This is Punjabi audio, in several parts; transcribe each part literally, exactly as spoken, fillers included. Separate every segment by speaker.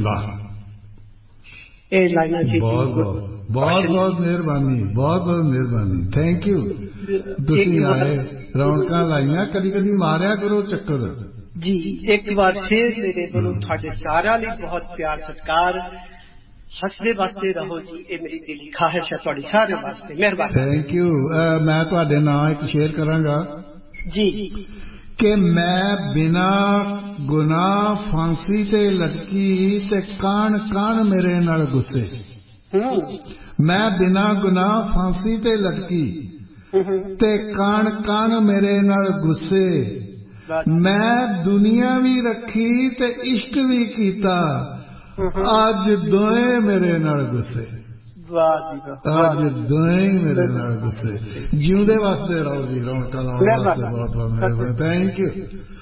Speaker 1: वाह
Speaker 2: ਇਹ ਲਾਈਨਾਂ ਸੀ।
Speaker 1: ਬਹੁਤ ਬਹੁਤ ਬਹੁਤ ਬਹੁਤ ਮਿਹਰਬਾਨੀ, ਬਹੁਤ ਬਹੁਤ ਮਿਹਰਬਾਨੀ, ਥੈਂਕ ਯੂ। ਤੁਸੀਂ ਆਏ, ਰੌਣਕਾਂ ਲਾਈਆਂ, ਕਦੀ ਕਦੀ ਮਾਰਿਆ ਕਰੋ ਚੱਕਰ
Speaker 2: ਜੀ। ਇੱਕ ਵਾਰ ਫੇਰ ਮੇਰੇ ਵੱਲੋਂ ਤੁਹਾਡੇ ਸਾਰਿਆਂ ਲਈ ਬਹੁਤ ਪਿਆਰ ਸਤਿਕਾਰ, ਹੱਸਦੇ ਵਸਦੇ ਰਹੋ ਜੀ, ਇਹ ਮੇਰੀ ਦਿਲੀ ਖਾਹਿਸ਼ ਹੈ ਤੁਹਾਡੀ ਸਾਰਿਆਂ ਵਾਸਤੇ। ਮਿਹਰਬਾਨੀ,
Speaker 1: ਥੈਂਕ ਯੂ। ਮੈਂ ਤੁਹਾਡੇ ਨਾਂ ਇੱਕ ਸ਼ੇਅਰ ਕਰਾਂਗਾ
Speaker 2: ਜੀ
Speaker 1: ਕਿ ਮੈਂ ਬਿਨਾਂ ਗੁਨਾਹ ਫਾਂਸੀ ਤੇ ਲਟਕੀ ਤੇ ਕਾਣ ਕਾਣ ਮੇਰੇ ਨਾਲ ਗੁੱਸੇ। ਮੈਂ ਬਿਨਾਂ ਗੁਨਾਹ ਫਾਂਸੀ ਤੇ ਲਟਕੀ ਤੇ ਕਾਣ ਕਾਣ ਮੇਰੇ ਨਾਲ ਗੁੱਸੇ। ਮੈਂ ਦੁਨੀਆ ਵੀ ਰੱਖੀ ਤੇ ਇਸ਼ਕ ਵੀ ਕੀਤਾ, ਅੱਜ ਦੋਏ ਮੇਰੇ ਨਾਲ ਗੁੱਸੇ। ਅੱਜ ਦੋਏ ਮੇਰੇ ਨਾਲ ਗੁੱਸੇ। ਜਿਉਂਦੇ ਵਾਸਤੇ ਰਹੋ ਜੀ, ਰੌਣਕਾਂ ਲਾਉਣ ਵਾਸਤੇ ਬਹੁਤ ਬਹੁਤ ਮਿਹਰਬਾਨੀ, ਥੈਂਕ ਯੂ।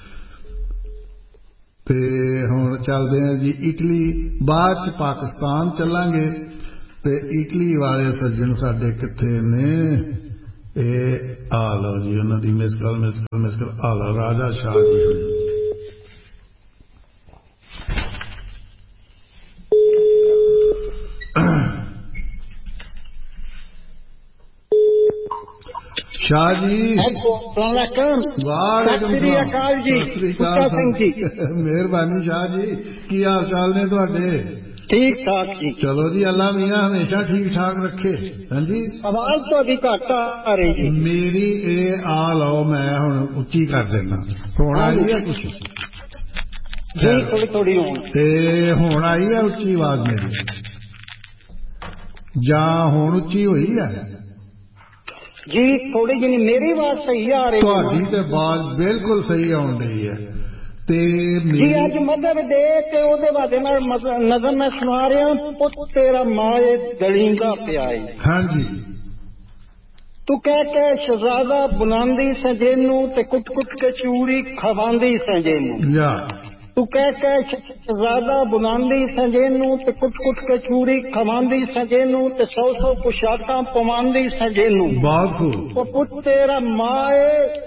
Speaker 1: ਤੇ ਹੁਣ ਚੱਲਦੇ ਹਾਂ ਜੀ ਇਟਲੀ, ਬਾਅਦ ਚ ਪਾਕਿਸਤਾਨ ਚੱਲਾਂਗੇ। ਤੇ ਇਟਲੀ ਵਾਲੇ ਸੱਜਣ ਸਾਡੇ ਕਿੱਥੇ ਨੇ? ਇਹ ਆ ਲਓ ਜੀ, ਉਹਨਾਂ ਦੀ miss call miss call miss call ਆ ਲਓ, ਰਾਜਾ ਸ਼ਾਹ ਜੀ। शाह जी
Speaker 2: वालेकुम जी,
Speaker 1: मेहरबानी शाह जी, की हाल चाल ने तुहाडे?
Speaker 2: ठीक ठाक जी।
Speaker 1: चलो जी, अल्लाह मियां हमेशा ठीक ठाक रखे। हाँ जी,
Speaker 2: आवाज तो अभी घट आ रही जी
Speaker 1: मेरी। ए आ लो, मैं हुण उच्ची कर देना। हुण आई है कुछ
Speaker 2: जी, थोड़ी थोड़ी
Speaker 1: ते हुण आई है उच्ची आवाज मेरी, जां हुण उच्ची होई है
Speaker 2: जी? थोड़ी जी मेरी आवाज सही आ रही है?
Speaker 1: तुहाडी ते आवाज बिल्कुल सही आउण रही है। ते
Speaker 2: जी अज मदर डे ते ओदे वादे नाल नज़म मैं सुना रहा, पुत तेरा माए दलींदा पिया।
Speaker 1: हाँ जी।
Speaker 2: तू कह के शहजादा बुलांदी सजेनू ते कुट कुट के चूड़ी खवांदी सजेनू।
Speaker 1: या
Speaker 2: तू कह के शहजादा बुलांदी सजेनू ते कुट कुट के चूड़ी खवांदी सजेनू ते सौ सौ पोशाकां पवांदी सजेनू।
Speaker 1: बहुत खूब।
Speaker 2: ओ पुत तेरा माए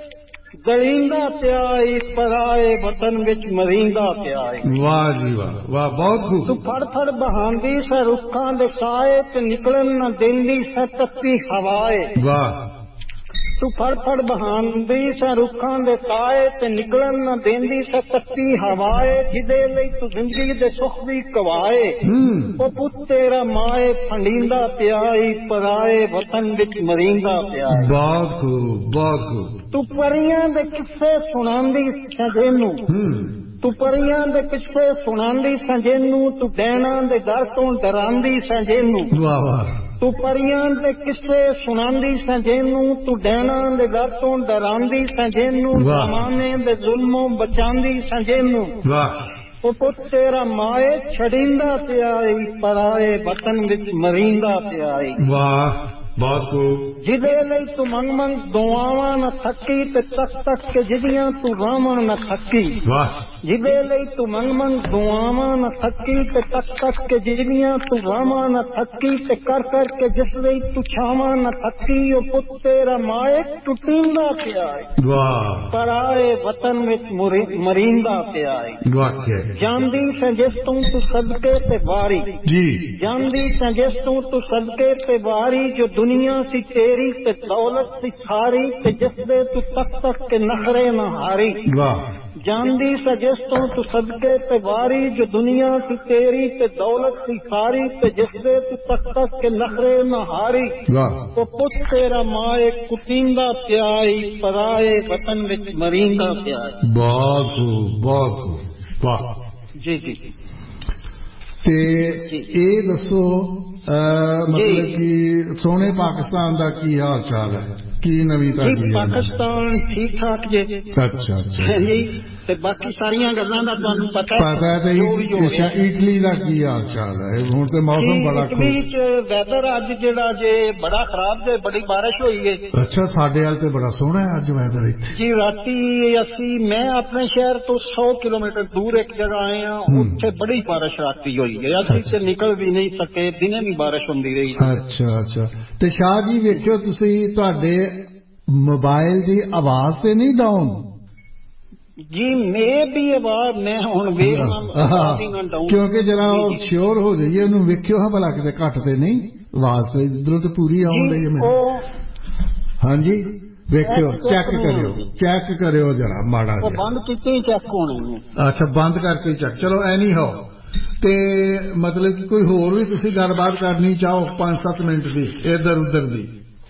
Speaker 2: दलींदा पिया, पराए वतन विच मरींदा पिया।
Speaker 1: वाह जी वाह, वाह बहुत खूब।
Speaker 2: तू फड़ फड़ बहांदी स रुखां दे साए ते निकलन न देंदी स तत्ती हवाए।
Speaker 1: वाह।
Speaker 2: तू फड़ फड़ बहांदी स रुखां दे साए ते निकलन न देंदी स तत्ती हवाए, जिदे लई तू जिंदगी दे सुख भी कवाए। ओ पुत तेरा माए फंडींदा पिया, पराए वतन विच मरींदा पिया।
Speaker 1: बहुत खूब, बहुत खूब।
Speaker 2: तू परियां दे किस्से सुनांदी सजेनू, तू परियां दे किस्से सुनांदी सजेनू, तू डैना दे डर तो डरांदी सजेनू।
Speaker 1: वाह वाह।
Speaker 2: तू परियां दे किस्से सुनांदी सजेनू, तू डैना दे डर तो डरांदी सजेनू, जमाने दे जुल्मों बचांदी सजेनू।
Speaker 1: वाह।
Speaker 2: ओ पुत तेरा माए छड़ींदा पिया, पराए वतन विच मरींदा पिया।
Speaker 1: वाह बहुत खूब।
Speaker 2: जिदे लई तू मंग मंग दुआवां न थकी ते तक तक के जिदियां तू रावां न थकी।
Speaker 1: वाह।
Speaker 2: जिदे लई तू मंग मंग दुआवां न थकी ते तक तक के जिदियां तू रावां न थकी ते कर कर के जिस लई तू छावां न थकी। ओ पुत तेरा माए टुटींदा पिया,
Speaker 1: वाह,
Speaker 2: पराए वतन विच मरींदा पिया। जानदी से जिस तू तू सदके ते वारी
Speaker 1: जी, जानदी
Speaker 2: से जिस तू तू सदके ते वारी, जो दुनिया सी तेरी ते दौलत सी सारी, ते जिस दे तू तक तक के नखरे न हारी।
Speaker 1: वाह।
Speaker 2: जानदी सजिस तू तू सदके ते वारी, जो दुनिया सी तेरी ते दौलत सी सारी, ते जिस दे तू तक तक के नखरे न हारी।
Speaker 1: वाह।
Speaker 2: तो पुत तेरा माए कुटींदा प्याई, पराए वतन विच मरींदा प्याई।
Speaker 1: बहुत खूब, बहुत खूब, वाह
Speaker 2: जी जी।
Speaker 1: ते ये दसो मतलब कि सोने पाकिस्तान का की हाल चाल है, की नवी ताजी?
Speaker 2: पाकिस्तान ठीक ठाक जे।
Speaker 1: अच्छा अच्छा
Speaker 2: जी। ते बाकी सारियां गल्लां दा तुहानू पता है।
Speaker 1: पता है। अच्छा, इटली का की हाल चाल है? हुण ते मौसम बड़ा
Speaker 2: इटली च वैदर अज जेड़ा जे बड़ा खराब जे, बड़ी बारिश हुई है।
Speaker 1: अच्छा, साडे हाल ते बड़ा सोहना है अज वैदर इत्थे
Speaker 2: जी। राती असी मैं अपने शहर तो सौ किलोमीटर दूर एक जगह आए हैं, उत्थे बड़ी बारिश राती हुई है। असी ते निकल भी नहीं सके, दिने भी बारिश हुंदी रही।
Speaker 1: अच्छा अच्छा। ते शाह जी वेखो तुसी, तुहाडे मोबाइल दी आवाज ते नहीं डाउन?
Speaker 2: ਜੀ ਮੈਂ ਵੀ ਆਵਾਜ਼ ਮੈਂ ਹੁਣ ਵੇਖਣਾ
Speaker 1: ਕਿਉਂਕਿ ਜਰਾ ਉਹ ਸ਼ੋਰ ਹੋ ਜਾਈਏ ਉਹਨੂੰ ਵੇਖਿਓ ਹਾਂ ਭਲਾ ਕਿਤੇ ਘੱਟ ਤੇ ਨਹੀਂ ਆਵਾਜ਼ ਤੇ ਇਧਰੋਂ ਤੇ ਪੂਰੀ ਆਉਣ ਡਈ ਹੈ ਮੈਨੂੰ। ਹਾਂਜੀ ਵੇਖਿਓ ਚੈੱਕ ਕਰਿਓ ਚੈੱਕ ਕਰਿਓ ਜਰਾ ਮਾੜਾ ਜਿਹਾ
Speaker 2: ਬੰਦ ਕੀਤੇ ਹੀ ਚੈੱਕ ਹੋਣੇ।
Speaker 1: ਅੱਛਾ ਬੰਦ ਕਰਕੇ ਚੈੱਕ ਚਲੋ ਐਨੀ ਹੋ ਤੇ ਮਤਲਬ ਕਿ ਕੋਈ ਹੋਰ ਵੀ ਤੁਸੀਂ ਗੱਲਬਾਤ ਕਰਨੀ ਚਾਹੋ ਪੰਜ ਸੱਤ ਮਿੰਟ ਦੀ ਇੱਧਰ ਉੱਧਰ ਦੀ।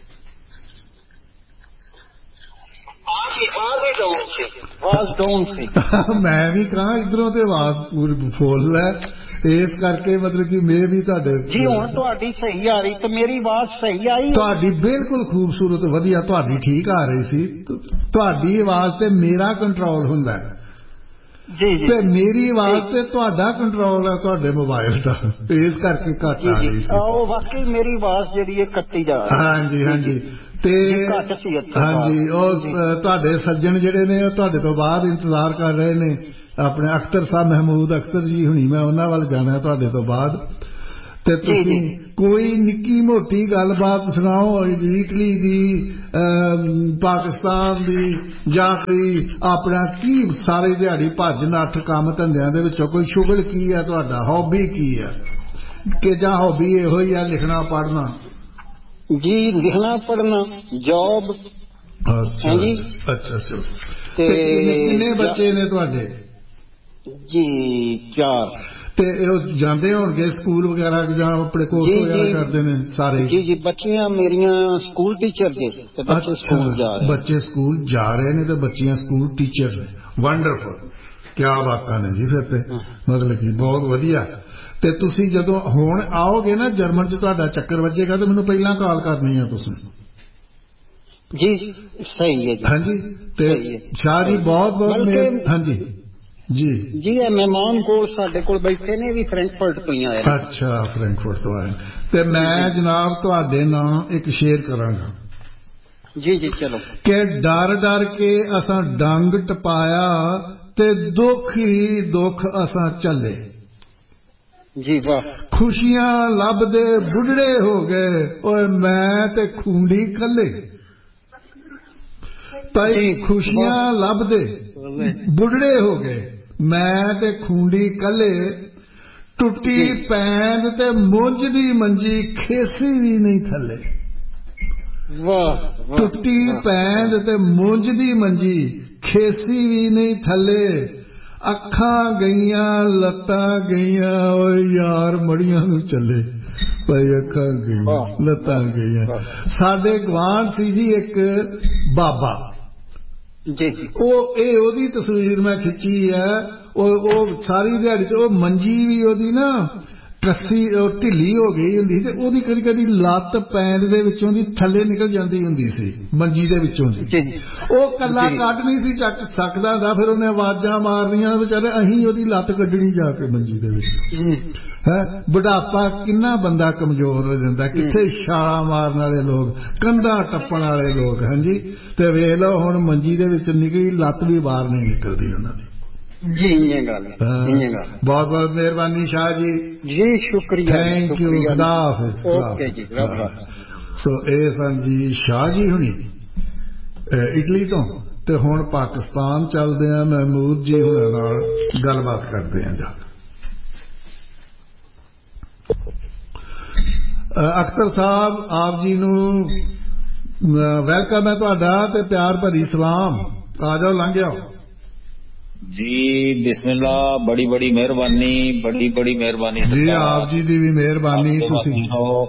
Speaker 1: ਮੈਂ ਵੀ ਕਹਾਂ ਇਧਰੋਂ ਤੇ ਆਵਾਜ਼ ਪੂਰੀ ਫੁੱਲ ਹੈ ਇਸ ਕਰਕੇ ਮਤਲਬ ਕਿ ਮੈਂ ਵੀ ਤੁਹਾਡੇ
Speaker 2: ਜੀ ਹੁਣ ਤੁਹਾਡੀ ਸਹੀ ਆ ਰਹੀ ਤੇ ਮੇਰੀ ਆਵਾਜ਼ ਸਹੀ ਆਈ
Speaker 1: ਤੁਹਾਡੀ ਬਿਲਕੁਲ ਖੂਬਸੂਰਤ ਵਧੀਆ ਤੁਹਾਡੀ ਠੀਕ ਆ ਰਹੀ ਸੀ। ਤੁਹਾਡੀ ਆਵਾਜ਼ ਤੇ ਮੇਰਾ ਕੰਟਰੋਲ ਹੁੰਦਾ ਹੈ
Speaker 2: ਜੀ ਜੀ
Speaker 1: ਤੇ ਮੇਰੀ ਆਵਾਜ਼ ਤੇ ਤੁਹਾਡਾ ਕੰਟਰੋਲ ਹੈ ਤੁਹਾਡੇ ਮੋਬਾਈਲ ਦਾ ਇਸ ਕਰਕੇ ਘੱਟ ਆ ਰਹੀ ਸੀ।
Speaker 2: ਉਹ ਵਾਕਈ ਮੇਰੀ ਆਵਾਜ਼ ਜਿਹੜੀ ਹੈ ਕੱਟੀ ਜਾ ਰਹੀ।
Speaker 1: ਹਾਂਜੀ ਹਾਂਜੀ ਤੇ ਹਾਂਜੀ ਉਹ ਤੁਹਾਡੇ ਸੱਜਣ ਜਿਹੜੇ ਨੇ ਉਹ ਤੁਹਾਡੇ ਤੋਂ ਬਾਅਦ ਇੰਤਜ਼ਾਰ ਕਰ ਰਹੇ ਨੇ ਆਪਣੇ ਅਖਤਰ ਸਾਹਿਬ ਮਹਿਮੂਦ ਅਖਤਰ ਜੀ ਹੁਣੀ ਮੈਂ ਉਹਨਾਂ ਵੱਲ ਜਾਣਾ ਤੁਹਾਡੇ ਤੋਂ ਬਾਅਦ ਤੇ ਤੁਸੀਂ ਕੋਈ ਨਿੱਕੀ ਮੋਟੀ ਗੱਲਬਾਤ ਸੁਣਾਓ ਇਟਲੀ ਦੀ ਪਾਕਿਸਤਾਨ ਦੀ ਜਾਂ ਕੋਈ ਆਪਣਾ ਕੀ ਸਾਰੇ ਦਿਹਾੜੀ ਭੱਜ ਨੱਠ ਕੰਮ ਧੰਦਿਆਂ ਦੇ ਵਿੱਚੋਂ ਕੋਈ ਸ਼ੁਗਲ ਕੀ ਹੈ ਤੁਹਾਡਾ ਹੌਬੀ ਕੀ ਹੈ ਕਿ ਜਾਂ ਹੌਬੀ ਇਹੋ ਹੀ ਹੈ ਲਿਖਣਾ ਪੜ੍ਹਨਾ।
Speaker 2: ਜੀ ਲਿਖਣਾ ਪੜ੍ਹਨਾ ਜੌਬ।
Speaker 1: ਅੱਛਾ ਜੀ ਅੱਛਾ ਅੱਛਾ ਤੇ ਕਿੰਨੇ ਬੱਚੇ ਨੇ ਤੁਹਾਡੇ?
Speaker 2: ਜੀ ਚਾਰ।
Speaker 1: ਤੇ ਉਹ ਜਾਂਦੇ ਹੋਣਗੇ ਸਕੂਲ ਵਗੈਰਾ ਜਾਂ ਆਪਣੇ ਕੋਰਸ ਵਗੈਰਾ ਕਰਦੇ ਨੇ ਸਾਰੇ?
Speaker 2: ਜੀ ਜੀ ਬੱਚੀਆਂ ਮੇਰੀਆਂ ਸਕੂਲ ਟੀਚਰ ਨੇ ਤੇ ਬੱਚੇ ਸਕੂਲ ਜਾ ਰਹੇ।
Speaker 1: ਬੱਚੇ ਸਕੂਲ ਜਾ ਰਹੇ ਨੇ ਤੇ ਬੱਚੀਆਂ ਸਕੂਲ ਟੀਚਰ ਨੇ। ਵੰਡਰਫੁਲ ਕਿਆ ਬਾਤਾਂ ਨੇ ਜੀ ਫਿਰ ਤੇ ਮਤਲਬ ਕਿ ਬਹੁਤ ਵਧੀਆ। ਤੇ ਤੁਸੀਂ ਜਦੋਂ ਹੁਣ ਆਓਗੇ ਨਾ ਜਰਮਨ ਚ ਤੁਹਾਡਾ ਚੱਕਰ ਵੱਜੇਗਾ ਤੇ ਮੈਨੂੰ ਪਹਿਲਾਂ ਕਾਲ ਕਰਨੀ ਹੈ ਤੁਸੀਂ।
Speaker 2: ਜੀ ਸਹੀ ਹੈ ਜੀ।
Speaker 1: ਹਾਂਜੀ ਤੇ ਸ਼ਾਹ ਜੀ ਬਹੁਤ ਬਹੁਤ ਹਾਂਜੀ ਜੀ
Speaker 2: ਜੀ ਇਹ ਮਹਿਮਾਨ ਕੋਲ ਸਾਡੇ ਕੋਲ ਬੈਠੇ ਨੇ ਵੀ ਫਰੈਂਕਫਰਟ ਤੋਂ ਹੀ ਆਏ।
Speaker 1: ਅੱਛਾ ਫਰੈਂਕਫਰਟ ਤੋਂ ਆਏ ਤੇ ਮੈਂ ਜਨਾਬ ਤੁਹਾਡੇ ਨਾਲ ਇੱਕ ਸ਼ੇਅਰ ਕਰਾਂਗਾ।
Speaker 2: ਜੀ ਜੀ ਚਲੋ।
Speaker 1: ਕਿ ਡਰ ਡਰ ਕੇ ਅਸਾਂ ਡੰਗ ਟਪਾਇਆ ਤੇ ਦੁੱਖ ਹੀ ਦੁੱਖ ਅਸਾਂ ਚੱਲੇ।
Speaker 2: ਜੀ ਵਾਹ।
Speaker 1: ਖੁਸ਼ੀਆਂ ਲੱਭਦੇ ਬੁੱਢੜੇ ਹੋ ਗਏ ਓਏ ਮੈਂ ਤੇ ਖੂੰਡੀ ਕੱਲੇ। ਤਾਈ ਖੁਸ਼ੀਆਂ ਲੱਭਦੇ ਬੁੱਢੜੇ ਹੋ ਗਏ ਮੈਂ ਤੇ ਖੂੰਡੀ ਕੱਲੇ। ਟੁੱਟੀ ਪੈਂਦ ਤੇ ਮੁੰਝ ਦੀ ਮੰਜੀ ਖੇਸੀ ਵੀ ਨਹੀਂ ਥੱਲੇ।
Speaker 2: ਵਾਹ।
Speaker 1: ਟੁੱਟੀ ਪੈਂਦ ਤੇ ਮੁੰਝ ਦੀ ਮੰਜੀ ਖੇਸੀ ਵੀ ਨਹੀਂ ਥੱਲੇ। ਅੱਖਾਂ ਗਈਆਂ ਲੱਤਾਂ ਗਈਆਂ ਓਏ ਯਾਰ ਮੜੀਆਂ ਨੂੰ ਚੱਲੇ। ਭਾਈ ਅੱਖਾਂ ਗਈਆਂ ਲੱਤਾਂ ਗਈਆਂ। ਸਾਡੇ ਗਵਾਂਢ ਸੀ ਜੀ ਇੱਕ ਬਾਬਾ
Speaker 2: ਜੀ
Speaker 1: ਉਹ ਇਹ ਉਹਦੀ ਤਸਵੀਰ ਮੈਂ ਖਿੱਚੀ ਹੈ। ਉਹ ਉਹ ਸਾਰੀ ਦਿਹਾੜੀ ਤੇ ਉਹ ਮੰਜੀ ਵੀ ਉਹਦੀ ਨਾ ਕੱਸੀ ਉਹ ਢਿੱਲੀ ਹੋ ਗਈ ਹੁੰਦੀ ਤੇ ਉਹਦੀ ਕਦੀ ਕਦੀ ਲੱਤ ਪੈਂਦ ਦੇ ਵਿੱਚੋਂ ਦੀ ਥੱਲੇ ਨਿਕਲ ਜਾਂਦੀ ਹੁੰਦੀ ਸੀ ਮੰਜੀ ਦੇ ਵਿੱਚੋਂ ਦੀ। ਉਹ ਕੱਲਾ ਕੱਢ ਨਹੀਂ ਸੀ ਚੱਕ ਸਕਦਾ ਹੁੰਦਾ ਫਿਰ ਉਹਨੇ ਆਵਾਜ਼ਾਂ ਮਾਰਨੀਆਂ ਵਿਚਾਰੇ ਅਸੀਂ ਉਹਦੀ ਲੱਤ ਕੱਢਣੀ ਜਾ ਕੇ ਮੰਜੀ ਦੇ ਵਿੱਚ। ਹੈ ਬੁਢਾਪਾ ਕਿੰਨਾ ਬੰਦਾ ਕਮਜ਼ੋਰ ਹੋ ਜਾਂਦਾ ਕਿੱਥੇ ਛਾਲਾਂ ਮਾਰਨ ਵਾਲੇ ਲੋਕ ਕੰਧਾਂ ਟੱਪਣ ਵਾਲੇ ਲੋਕ। ਹਾਂਜੀ ਤੇ ਵੇਖ ਲਓ ਹੁਣ ਮੰਜੀ ਦੇ ਵਿੱਚ ਨਿਕਲੀ ਲੱਤ ਵੀ ਬਾਹਰ ਨਹੀਂ ਨਿਕਲਦੀ ਉਹਨਾਂ ਦੀ।
Speaker 2: ਜੀ ਇਹ ਗੱਲ
Speaker 1: ਬਹੁਤ ਬਹੁਤ ਮਿਹਰਬਾਨੀ ਸ਼ਾਹ ਜੀ।
Speaker 2: ਜੀ ਸ਼ੁਕਰੀਆ
Speaker 1: ਥੈਂਕ ਯੂ ਖੁਦਾ ਹਾਫਿਜ਼।
Speaker 2: ਓਕੇ ਜੀ
Speaker 1: ਸੋ ਇਹ ਸਨ ਜੀ ਸ਼ਾਹ ਜੀ ਹੁਣੀ ਇਟਲੀ ਤੋਂ ਤੇ ਹੁਣ ਪਾਕਿਸਤਾਨ ਚੱਲਦੇ ਆ ਮਹਿਮੂਦ ਜੀ ਹੁਣਾਂ ਨਾਲ ਗੱਲਬਾਤ ਕਰਦੇ ਆ ਜਾ। ਅਖਤਰ ਸਾਹਿਬ ਆਪ ਜੀ ਨੂੰ ਵੈਲਕਮ ਹੈ ਤੁਹਾਡਾ ਤੇ ਪਿਆਰ ਭਰੀ ਸਲਾਮ। ਆ ਜਾਓ ਲੰਘ ਜਾਓ
Speaker 3: ਜੀ। ਬਿਸਮਿल्ला ਬੜੀ ਬੜੀ ਮਿਹਰਬਾਨੀ ਬੜੀ ਬੜੀ ਮਿਹਰਬਾਨੀ
Speaker 1: ਜੀ ਆਪ ਜੀ ਦੀ ਵੀ ਮਿਹਰਬਾਨੀ। ਤੁਸੀਂ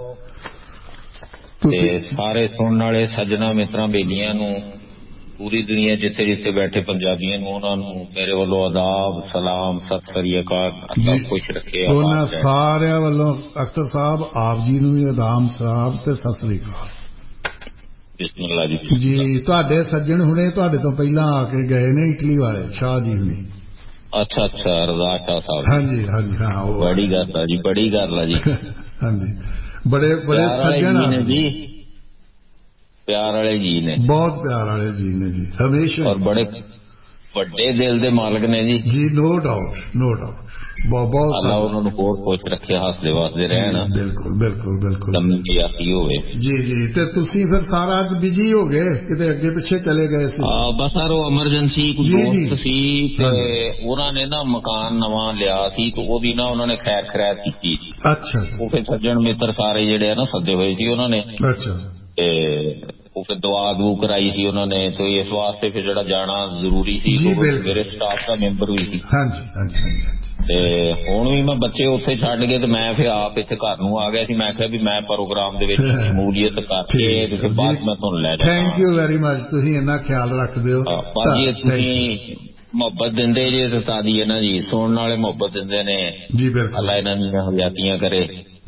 Speaker 3: ਤੇ ਸਾਰੇ ਸੁਣਨ ਵਾਲੇ ਸੱਜਣਾ ਮਿੱਤਰਾਂ ਬੇਲੀਆਂ ਨੂੰ ਪੂਰੀ ਦੁਨੀਆ ਜਿੱਥੇ ਜਿੱਥੇ ਬੈਠੇ ਪੰਜਾਬੀਆਂ ਨੂੰ ਉਹਨਾਂ ਨੂੰ ਮੇਰੇ ਵੱਲੋਂ ਆਦਾਬ ਸਲਾਮ ਸਤਿ ਸ੍ਰੀ ਅਕਾਲ। ਅੱਲਾ ਖੁਸ਼ ਰੱਖੇ।
Speaker 1: ਉਹਨਾਂ ਸਾਰਿਆਂ ਵੱਲੋਂ ਅਖਤਰ ਸਾਹਿਬ ਆਪ ਜੀ ਨੂੰ ਵੀ ਆਦਾਬ ਸਲਾਮ ਤੇ ਸਤਿ ਸ੍ਰੀ ਅਕਾਲ।
Speaker 3: ਬਿਸਮਿल्ला ਜੀ।
Speaker 1: ਜੀ ਤੁਹਾਡੇ ਸੱਜਣ ਹੁਣੇ ਤੁਹਾਡੇ ਤੋਂ ਪਹਿਲਾਂ ਆ ਕੇ ਗਏ ਨੇ ਇਟਲੀ ਵਾਲੇ ਸ਼ਾਹ ਜੀ ਹੁਣੇ।
Speaker 3: ਅੱਛਾ ਅੱਛਾ ਰਜ਼ਾ ਸ਼ਾਹ ਸਾਹਿਬ।
Speaker 1: ਹਾਂਜੀ ਹਾਂਜੀ ਹਾਂ
Speaker 3: ਬੜੀ ਗੱਲ ਆ ਜੀ ਬੜੀ ਗੱਲ ਆ ਜੀ।
Speaker 1: ਹਾਂਜੀ ਬੜੇ ਬੜੇ ਸੱਜਣ
Speaker 3: ਨੇ ਜੀ ਪਿਆਰ ਵਾਲੇ ਜੀ ਨੇ
Speaker 1: ਬਹੁਤ ਪਿਆਰ ਵਾਲੇ ਜੀ ਨੇ ਜੀ ਹਮੇਸ਼ਾ।
Speaker 3: ਔਰ ਬੜੇ ਵੱਡੇ ਦਿਲ ਦੇ ਮਾਲਕ ਨੇ ਜੀ
Speaker 1: ਜੀ ਨੋ ਡਾਊਟ ਨੋ ਡਾਊਟ ਬਹੁਤ ਬਹੁਤ
Speaker 3: ਅੱਲਾ ਉਹਨਾਂ ਨੂੰ ਹੋਰ ਖੁਸ਼ ਰੱਖੇ ਹੱਸਦੇ ਵਸਦੇ ਰਹਿਣ
Speaker 1: ਬਿਲਕੁਲ ਬਿਲਕੁਲ ਬਿਲਕੁਲ
Speaker 3: ਲੰਮੀ ਹੋਵੇ
Speaker 1: ਜੀ ਜੀ ਤੇ ਤੁਸੀਂ ਫਿਰ ਸਾਰਾ ਅੱਜ ਬਿਜੀ ਹੋ ਗਏ ਕਿਤੇ ਅੱਗੇ ਪਿੱਛੇ ਚਲੇ ਗਏ ਸੀ
Speaker 3: ਹਾਂ ਬਸ ਸਰ ਉਹ ਐਮਰਜੈਂਸੀ ਕੋਈ ਦੋਸਤ ਸੀ ਤੇ ਉਹਨਾਂ ਨੇ ਨਾ ਮਕਾਨ ਨਵਾਂ ਲਿਆ ਸੀ ਤੇ ਉਹਦੀ ਨਾ ਉਹਨਾਂ ਨੇ ਖੈਰ ਖੈਰਾਤ ਕੀਤੀ
Speaker 1: ਅੱਛਾ
Speaker 3: ਉਹ ਫਿਰ ਸੱਜਣ ਮਿੱਤਰ ਸਾਰੇ ਜਿਹੜੇ ਆ ਨਾ ਸੱਦੇ ਹੋਏ ਸੀ ਉਹਨਾਂ ਨੇ
Speaker 1: ਅੱਛਾ ਤੇ
Speaker 3: ਉਹ ਫਿਰ ਦੁਆ ਦੂ ਕਰਾਈ ਸੀ ਉਹਨਾਂ ਨੇ ਤੇ ਇਸ ਵਾਸਤੇ ਫਿਰ ਜਿਹੜਾ ਜਾਣਾ ਜ਼ਰੂਰੀ ਸੀ ਮੇਰੇ ਸਟਾਫ ਦਾ ਮੈਂਬਰ ਵੀ ਸੀ
Speaker 1: ਹਾਂਜੀ ਹਾਂਜੀ
Speaker 3: ਤੇ ਹੁਣ ਵੀ ਮੈਂ ਬੱਚੇ ਉੱਥੇ ਛੱਡ ਕੇ ਤੇ ਮੈਂ ਫਿਰ ਆਪ ਇੱਥੇ ਘਰ ਨੂੰ ਆ ਗਿਆ ਸੀ ਮੈਂ ਕਿਹਾ ਵੀ ਮੈਂ ਪ੍ਰੋਗਰਾਮ ਦੇ ਵਿੱਚ ਸ਼ਮੂਲੀਅਤ ਕਰਕੇ ਤੇ ਫਿਰ ਬਾਅਦ ਮੈਂ ਤੁਹਾਨੂੰ ਲੈ ਜਾਵਾਂ
Speaker 1: ਥੈਂਕ ਯੂ ਵੈਰੀ ਮਚ ਤੁਸੀਂ ਇੰਨਾ ਖਿਆਲ ਰੱਖਦੇ ਹੋ
Speaker 3: ਭਾਜੀ ਤੁਸੀਂ ਮੁਹੱਬਤ ਦਿੰਦੇ ਜੇ ਤੇ ਸਾਡੀ ਇਹਨਾਂ ਜੀ ਸੁਣਨ ਵਾਲੇ ਮੁਹੱਬਤ ਦਿੰਦੇ ਨੇ
Speaker 1: ਜੀ ਬਿਲਕੁਲ
Speaker 3: ਅੱਲਾ ਇਹਨਾਂ ਦੀਆਂ ਹਯਾਤੀਆਂ ਕਰੇ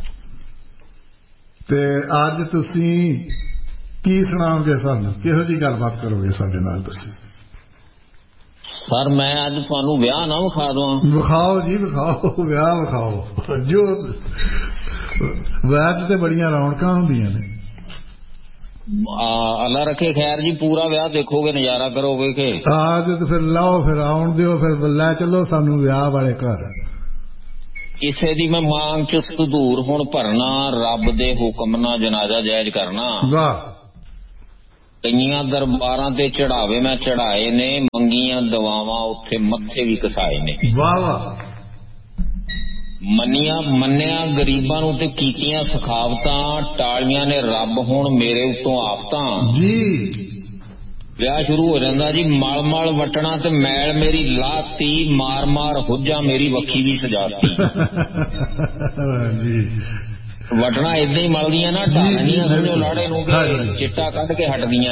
Speaker 1: ਤੇ ਅੱਜ ਤੁਸੀਂ ਕੀ ਸੁਣਾਓਗੇ ਸਾਨੂੰ ਕਿਹੋ ਜਿਹੀ ਗੱਲਬਾਤ ਕਰੋਗੇ ਸਾਡੇ ਨਾਲ ਤੁਸੀਂ
Speaker 3: ਸਰ ਮੈਂ ਅੱਜ ਤੁਹਾਨੂੰ ਵਿਆਹ ਨਾ ਵਿਖਾ ਦਵਾਂ
Speaker 1: ਵਿਖਾਓ ਜੀ ਵਿਖਾਓ ਵਿਆਹ ਵਿਖਾਓ ਜੋ ਵਿਆਹ 'ਚ ਤੇ ਬੜੀਆਂ ਰੌਣਕਾਂ ਹੁੰਦੀਆਂ ਨੇ
Speaker 3: ਅੱਲਾ ਰੱਖੇ ਖੈਰ ਜੀ ਪੂਰਾ ਵਿਆਹ ਦੇਖੋਗੇ ਨਜ਼ਾਰਾ ਕਰੋਗੇ ਕਿ
Speaker 1: ਆਜ ਤੇ ਫਿਰ ਲਾਓ ਫਿਰ ਆਉਣ ਦਿਓ ਫਿਰ ਲੈ ਚਲੋ ਸਾਨੂੰ ਵਿਆਹ ਵਾਲੇ ਘਰ
Speaker 3: ਕਿਸੇ ਦੀ ਮੈਂ ਮਾਂਗ ਚ ਸੰਦੂਰ ਹੁਣ ਭਰਨਾ ਰੱਬ ਦੇ ਹੁਕਮ ਨਾਲ ਜਨਾਜ਼ਾ ਜਾਇਜ਼ ਕਰਨਾ
Speaker 1: ਵਾਹ
Speaker 3: ਕਈਆਂ ਦਰਬਾਰਾਂ ਤੇ ਚੜਾਵੇ ਮੈਂ ਚੜਾਏ ਨੇ ਮੰਗੀਆਂ ਦਵਾਵਾਂ ਉੱਥੇ ਮੱਥੇ ਵੀ ਕਸਾਏ ਨੇ
Speaker 1: ਵਾਹ ਵਾਹ
Speaker 3: ਮੰਨੀਆਂ ਮੰਨਿਆ ਗਰੀਬਾਂ ਨੂੰ ਤੇ ਕੀਤੀਆਂ ਸਖਾਵਤਾਂ ਟਾਲੀਆਂ ਨੇ ਰੱਬ ਹੁਣ ਮੇਰੇ ਉੱਤੋਂ ਆਫਤਾਂ
Speaker 1: ਜੀ
Speaker 3: ਵਿਆਹ ਸ਼ੁਰੂ ਹੋ ਜਾਂਦਾ ਜੀ ਮਲ ਮਲ ਵਟਣਾ ਤੇ ਮੈਲ ਮੇਰੀ ਲਾਤੀ ਮਾਰ ਮਾਰ ਹੁੱਜਾ ਮੇਰੀ ਵੱਖੀ ਵੀ ਸਜਾਤੀ
Speaker 1: ਜੀ
Speaker 3: ਵਟਣਾ ਏਦਾਂ ਹੀ ਮਲਦੀਆਂ ਨਾ ਢਾਲੀਆਂ ਸਮਝੋ ਲਾੜੇ ਨੂੰ ਚਿੱਟਾ ਕੱਢ ਕੇ ਹਟਦੀਆਂ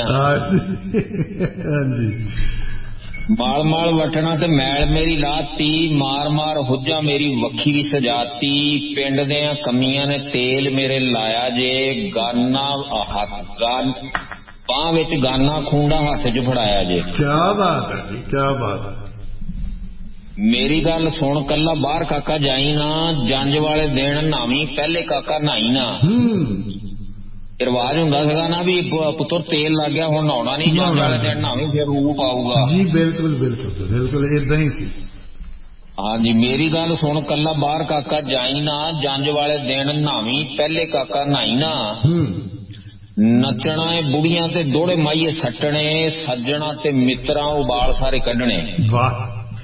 Speaker 1: ਹਾਂਜੀ
Speaker 3: ਮਾਲ ਮਾਲ ਵਟਣਾ ਤੇ ਮੈਲ ਮੇਰੀ ਲਾਤੀ ਮਾਰ ਮਾਰ ਹੁੱਜਾ ਮੇਰੀ ਵੱਖੀ ਵੀ ਸਜਾਤੀ ਪਿੰਡ ਦੀਆਂ ਕਮੀਆਂ ਨੇ ਤੇਲ ਮੇਰੇ ਲਾਇਆ ਜੇ ਗਾਨਾ ਹੱਥ ਗਾਨ ਬਾਂਹ ਵਿੱਚ ਗਾਨਾ ਖੂੰਡਾ ਹੱਥ 'ਚ ਫੜਾਇਆ ਜੇ
Speaker 1: ਕਿਆ ਬਾਤ ਹੈ ਜੀ ਕਿਆ ਬਾਤ ਹੈ
Speaker 3: ਮੇਰੀ ਗੱਲ ਸੁਣ ਕੱਲਾ ਬਾਹਰ ਕਾਕਾ ਜਾਈ ਨਾ ਜੰਜ ਵਾਲੇ ਦਿਨ ਨਾਵੀਂ ਪਹਿਲੇ ਕਾਕਾ ਨਹਾਈ ਨਾ ਰਿਵਾਜ ਹੁੰਦਾ ਸੀਗਾ ਨਾ ਵੀ ਪੁੱਤਰ ਤੇਲ ਲੱਗ ਗਿਆ ਹੁਣ ਨਹਾਉਣਾ ਨਹੀਂ ਜੰਜ ਵਾਲੇ ਦਿਨ ਨਾਵੀਂ ਫਿਰ ਰੂਪ ਆਊਗਾ
Speaker 1: ਜੀ ਬਿਲਕੁਲ ਬਿਲਕੁਲ ਬਿਲਕੁਲ ਏਦਾਂ ਹੀ ਸੀ
Speaker 3: ਹਾਂਜੀ ਮੇਰੀ ਗੱਲ ਸੁਣ ਕੱਲਾ ਬਾਹਰ ਕਾਕਾ ਜਾਈ ਨਾ ਜੰਜ ਵਾਲੇ ਦਿਨ ਨਾਵੀਂ ਪਹਿਲੇ ਕਾਕਾ ਨਹਾਈ ਨਾ ਨੱਚਣਾ ਏ ਬੁੜੀਆਂ ਤੇ ਦੋੜੇ ਮਾਈਏ ਸੱਟਣੇ ਸੱਜਣਾ ਤੇ ਮਿੱਤਰਾਂ ਉਬਾਲ ਸਾਰੇ ਕੱਢਣੇ
Speaker 1: ਵਾਹ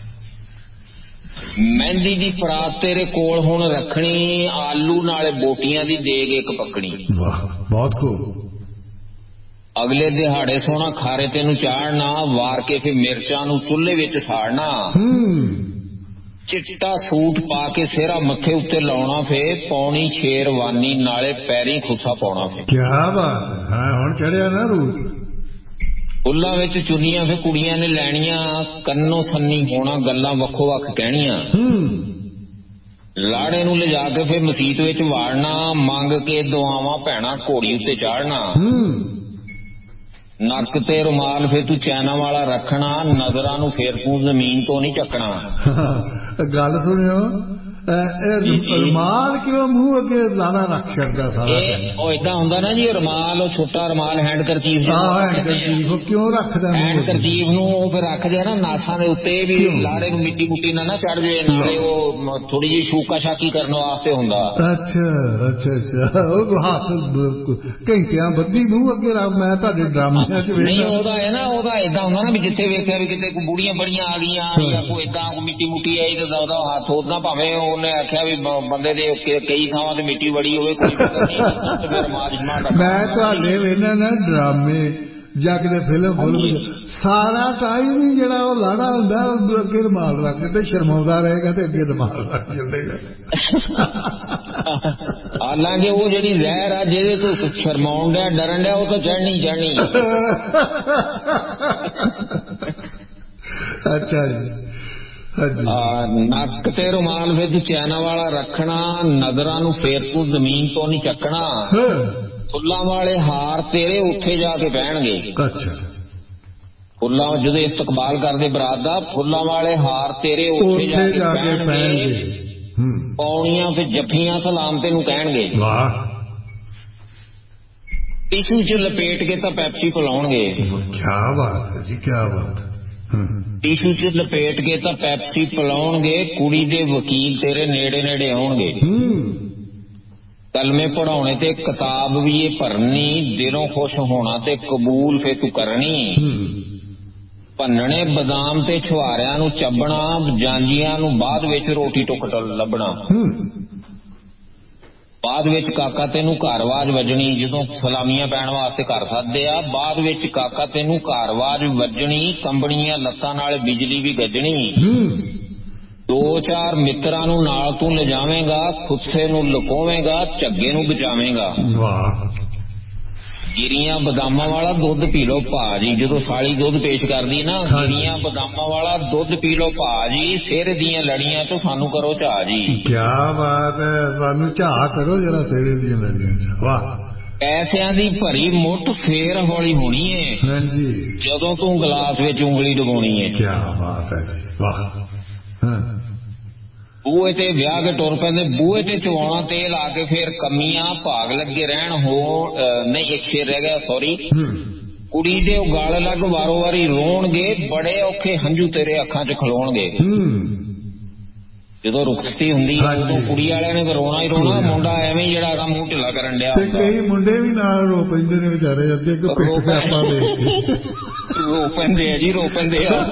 Speaker 3: ਮਹਿੰਦੀ ਦੀ ਪਰਾਤ ਤੇਰੇ ਕੋਲ ਹੁਣ ਰੱਖਣੀ ਆਲੂ ਨਾਲੇ ਬੋਟੀਆਂ ਦੀ ਦੇਗ ਇੱਕ ਪੱਕਣੀ
Speaker 1: ਵਾਹ ਬਹੁਤ ਖੂਬ
Speaker 3: ਅਗਲੇ ਦਿਹਾੜੇ ਸੋਹਣਾ ਖਾਰੇ ਤੈਨੂੰ ਚਾੜਨਾ ਵਾਰ ਕੇ ਫਿਰ ਮਿਰਚਾਂ ਨੂੰ ਚੁੱਲ੍ਹੇ ਵਿੱਚ ਸਾੜਨਾ ਚਿੱਟਾ ਸੂਟ ਪਾ ਕੇ ਸਿਹਰਾ ਮੱਥੇ ਉੱਤੇ ਲਾਉਣਾ ਫੇ ਪੌਣੀ ਸ਼ੇਰਵਾਨੀ ਨਾਲੇ ਪੈਰੀ ਖੁੱਸਾ ਪਾਉਣਾ ਫੇ
Speaker 1: ਕਿਆ ਬਾਤ ਹੈ ਹੁਣ ਚੜਿਆ ਨਾ ਰੂਪ
Speaker 3: ਫੁੱਲਾਂ ਵਿੱਚ ਚੁੰਨੀਆਂ ਫੇ ਕੁੜੀਆਂ ਨੇ ਲੈਣੀਆਂ ਕੰਨੋਂ ਸੰਨੀ ਹੋਣਾ ਗੱਲਾਂ ਵੱਖੋ ਵੱਖ ਕਹਿਣੀਆਂ ਲਾੜੇ ਨੂੰ ਲਿਜਾ ਕੇ ਫੇ ਮਸੀਤ ਵਿੱਚ ਵਾੜਨਾ ਮੰਗ ਕੇ ਦੁਆਵਾਂ ਭੈਣਾ ਘੋੜੀ ਉੱਤੇ ਚਾੜਨਾ ਨੱਕ ਤੇ ਰੁਮਾਲ ਫੇ ਤੂੰ ਚੈਨਾ ਵਾਲਾ ਰੱਖਣਾ ਨਜ਼ਰਾਂ ਨੂੰ ਫੇਰ ਤੂੰ ਜ਼ਮੀਨ ਤੋਂ ਨਹੀਂ ਚੱਕਣਾ
Speaker 1: ਗੱਲ ਸੁਣਿਓ ਰੁਮਾਲ ਕਿਉਂ ਮੂੰਹ ਅੱਗੇ ਲਾਣਾ ਰੱਖ ਛੱਡਦਾ ਸਾਰਾ
Speaker 3: ਉਹ ਏਦਾਂ ਹੁੰਦਾ ਨਾ ਜੀ ਰੁਮਾਲ ਉਹ ਛੋਟਾ ਰੁਮਾਲ ਹੈਂਡ ਕਰਚੀਫ
Speaker 1: ਉਹ ਕਿਉਂ ਰੱਖਦਾ
Speaker 3: ਹੈਂਡ ਕਰਚੀਫ ਨੂੰ ਉਹ ਫਿਰ ਰੱਖਦੇ ਨਾ ਨਾਸਾਂ ਦੇ ਉੱਤੇ ਵੀ ਲਾੜੇ ਨੂੰ ਮਿੱਟੀ ਮੁੱਟੀ ਨਾ ਨਾ ਚੜ ਜਾਏ ਨਾਲੇ ਉਹ ਥੋੜੀ ਜਿਹੀ ਸ਼ੂਕਾ ਸ਼ਾਕੀ ਕਰਨ ਵਾਸਤੇ ਹੁੰਦਾ
Speaker 1: ਅੱਛਾ ਅੱਛਾ ਅੱਛਾ ਉਹ ਹੱਥ ਘੰਟਿਆਂ ਬੱਧੀ ਮੂੰਹ ਅੱਗੇ ਰੱਖ ਮੈਂ ਤੁਹਾਡੇ ਡਰਾਮਿਆਂ ਚ
Speaker 3: ਨਹੀਂ ਉਹਦਾ ਹੈ ਨਾ ਉਹਦਾ ਏਦਾਂ ਹੁੰਦਾ ਨਾ ਵੀ ਜਿੱਥੇ ਵੇਖਿਆ ਵੀ ਕਿਤੇ ਕੋਈ ਬੁੜੀਆਂ ਬੜੀਆਂ ਆ ਗਈਆਂ ਜਾਂ ਕੋਈ ਏਦਾਂ ਮਿੱਟੀ ਮੁੱਟੀ ਆਈ ਤੇ ਉਹਦਾ ਹੱਥ ਉਦਾਂ ਭਾਵੇਂ ਉਹਨੇ ਆਖਿਆ ਵੀ ਬੰਦੇ ਦੇ ਕਈ ਥਾਵਾਂ ਤੇ ਮਿੱਟੀ ਬੜੀ ਹੋਵੇ ਕੋਈ
Speaker 1: ਮੈਂ ਤੁਹਾਡੇ ਵੇਖਣਾ ਨਾ ਡਰਾਮੇ ਜਾਂ ਕਿਤੇ ਫਿਲਮ ਫੁਲਮ ਸਾਰਾ ਟਾਈਮ ਹੀ ਜਿਹੜਾ ਉਹ ਲਾੜਾ ਹੁੰਦਾ ਉਹ ਅੱਗੇ ਰੁਮਾਲ ਰੱਖ ਕੇ ਤੇ ਸ਼ਰਮਾਉਂਦਾ ਰਹੇਗਾ ਤੇ ਅੱਗੇ ਰੁਮਾਲ ਰੱਖ ਚੱਲੇਗਾ
Speaker 3: ਹਾਲਾਂਕਿ ਉਹ ਜਿਹੜੀ ਜ਼ਹਿਰ ਆ ਜਿਹਦੇ ਤੋਂ ਸ਼ਰਮਾਉਣ ਡਿਆ ਡਰਨ ਡਿਆ ਉਹ ਤਾਂ ਚੜ੍ਹਨੀ ਚੜ੍ਹਨੀ
Speaker 1: ਅੱਛਾ ਜੀ
Speaker 3: ਨੱਕ ਤੇ ਰੁਮਾਲ ਵਿੱਚ ਚੈਨਾ ਵਾਲਾ ਰੱਖਣਾ ਨਜ਼ਰਾਂ ਨੂੰ ਫੇਰ ਤੂੰ ਜ਼ਮੀਨ ਤੋਂ ਨਹੀਂ ਚੱਕਣਾ ਫੁੱਲਾਂ ਵਾਲੇ ਹਾਰ ਤੇਰੇ ਉੱਥੇ ਜਾ ਕੇ ਪਹਿਣਗੇ
Speaker 1: ਅੱਛਾ
Speaker 3: ਫੁੱਲਾਂ ਜਦੋਂ ਇਸਤਕਬਾਲ ਕਰਦੇ ਬਰਾਤ ਦਾ ਫੁੱਲਾਂ ਵਾਲੇ ਹਾਰ ਤੇਰੇ ਉੱਥੇ ਜਾ ਕੇ ਪਹਿਣਗੇ ਪੌਣੀਆਂ ਫਿਰ ਜੱਫੀਆਂ ਸਲਾਮ ਤੈਨੂੰ ਕਹਿਣਗੇ
Speaker 1: ਵਾਹ
Speaker 3: ਟਿਸ਼ੂ ਚ ਲਪੇਟ ਕੇ ਤਾਂ ਪੈਪਸੀ ਪਿਲਾਉਣਗੇ
Speaker 1: ਕੀ ਬਾਤ ਹੈ ਜੀ ਕੀ ਬਾਤ
Speaker 3: ਟਿਸ਼ੂ ਚ ਲਪੇਟ ਕੇ ਤਾਂ ਪੈਪਸੀ ਪਿਲਾਉਣਗੇ, ਕੁੜੀ ਦੇ ਵਕੀਲ ਤੇਰੇ ਨੇੜੇ ਨੇੜੇ ਆਉਣਗੇ। ਕਲਮੇ ਪੜਾਉਣੇ ਤੇ ਕਿਤਾਬ ਵੀ ਇਹ ਭਰਨੀ, ਦਿਲੋਂ ਖੁਸ਼ ਹੋਣਾ ਤੇ ਕਬੂਲ ਫੇ ਤੂੰ ਕਰਨੀ। ਭੰਨਣੇ ਬਦਾਮ ਤੇ ਛੁਹਾਰਿਆਂ ਨੂੰ ਚੱਬਣਾ, ਜਾਂਜੀਆਂ ਨੂੰ ਬਾਅਦ ਵਿੱਚ ਰੋਟੀ ਟੁੱਕ ਲੱਭਣਾ। ਬਾਅਦ ਵਿੱਚ ਕਾਕਾ ਤੈਨੂੰ ਘਰਵਾਜ ਵੱਜਣੀ, ਜਦੋਂ ਸਲਾਮੀਆਂ ਪੈਣ ਵਾਸਤੇ ਘਰ ਸੱਦਦੇ ਆ, ਬਾਅਦ ਵਿੱਚ ਕਾਕਾ ਤੈਨੂੰ ਘਰਵਾਜ ਵੱਜਣੀ, ਕੰਬਣੀਆਂ ਲੱਤਾਂ ਨਾਲ ਬਿਜਲੀ ਵੀ ਗੱਜਣੀ। ਦੋ ਚਾਰ ਮਿੱਤਰਾਂ ਨੂੰ ਨਾਲ ਤੂੰ ਲਿਜਾਵੇਂਗਾ, ਖੁੱਸੇ ਨੂੰ ਲੁਕੋਵੇਂਗਾ, ਝੱਗੇ ਨੂੰ ਬਚਾਵੇਂਗਾ। ਗਿਰੀਆਂ ਬਦਾਮਾਂ ਵਾਲਾ ਦੁੱਧ ਪੀ ਲੋ ਭਾਜੀ, ਜਦੋਂ ਸਾਲੀ ਦੁੱਧ ਪੇਸ਼ ਕਰਦੀ ਨਾ, ਗਿਰੀਆਂ ਬਦਾਮਾਂ ਵਾਲਾ ਦੁੱਧ ਪੀ ਲੋ ਭਾਜੀ, ਸਿਰ ਦੀਆਂ ਲੜੀਆਂ ਚੋਂ ਸਾਨੂੰ ਕਰੋ ਝਾਹ ਜੀ।
Speaker 1: ਕਿਆ ਬਾਤ ਹੈ, ਸਾਨੂੰ ਝਾਹ ਕਰੋ ਜਰਾ ਸਿਰ ਦੀਆਂ ਲੜੀਆਂ ਚ। ਵਾਹ।
Speaker 3: ਪੈਸਿਆਂ ਦੀ ਭਰੀ ਮੁੱਠ ਫੇਰ ਹੌਲੀ ਹੋਣੀ ਏ,
Speaker 1: ਹਾਂਜੀ,
Speaker 3: ਜਦੋਂ ਤੂੰ ਗਲਾਸ ਵਿੱਚ ਉਂਗਲੀ ਡੁਬਾਉਣੀ ਏ।
Speaker 1: ਕਿਆ ਬਾਤ ਹੈ ਜੀ, ਵਾਹ।
Speaker 3: ਬੂਹੇ ਤੇ ਵਿਆਹ ਕੇ ਟੁਰ ਪੈਂਦੇ, ਬੂਹੇ ਤੇ ਚਵਾਉਣਾ ਤੇਲ ਆ ਕੇ ਫੇਰ ਕਮੀਆਂ ਭਾਗ ਲੱਗੇ ਰਹਿਣ। ਹੋ ਨਹੀਂ, ਇੱਕ ਸ਼ੇਰ ਰਹਿ ਗਿਆ, ਸੌਰੀ। ਕੁੜੀ ਦੇ ਉਹ ਗਲ ਲੱਗ ਵਾਰੋ ਵਾਰੀ ਰੋਣਗੇ, ਬੜੇ ਔਖੇ ਹੰਝੂ ਤੇਰੇ ਅੱਖਾਂ ਚ ਖਲੋਣਗੇ। ਜਦੋਂ ਰੁਖਸਤੀ ਹੁੰਦੀ ਹੈ ਉਦੋਂ ਕੁੜੀ ਵਾਲਿਆਂ ਨੇ ਰੋਣਾ ਹੀ ਰੋਣਾ, ਮੁੰਡਾ ਐਵੇਂ ਜਿਹੜਾ ਹੈਗਾ ਮੂੰਹ ਢਿੱਲਾ ਕਰਨ ਡਿਆ।
Speaker 1: ਕਈ ਮੁੰਡੇ ਵੀ ਨਾਲ ਰੋ ਪੈਂਦੇ ਨੇ ਵਿਚਾਰੇ, ਅੱਧੇ ਕੋ ਪਿੱਠ ਤੇ ਆਪਾਂ ਦੇਖ ਕੇ
Speaker 3: ਰੋ ਪੈਂਦੇ ਆ ਜੀ, ਰੋ ਪੈਂਦੇ ਆ।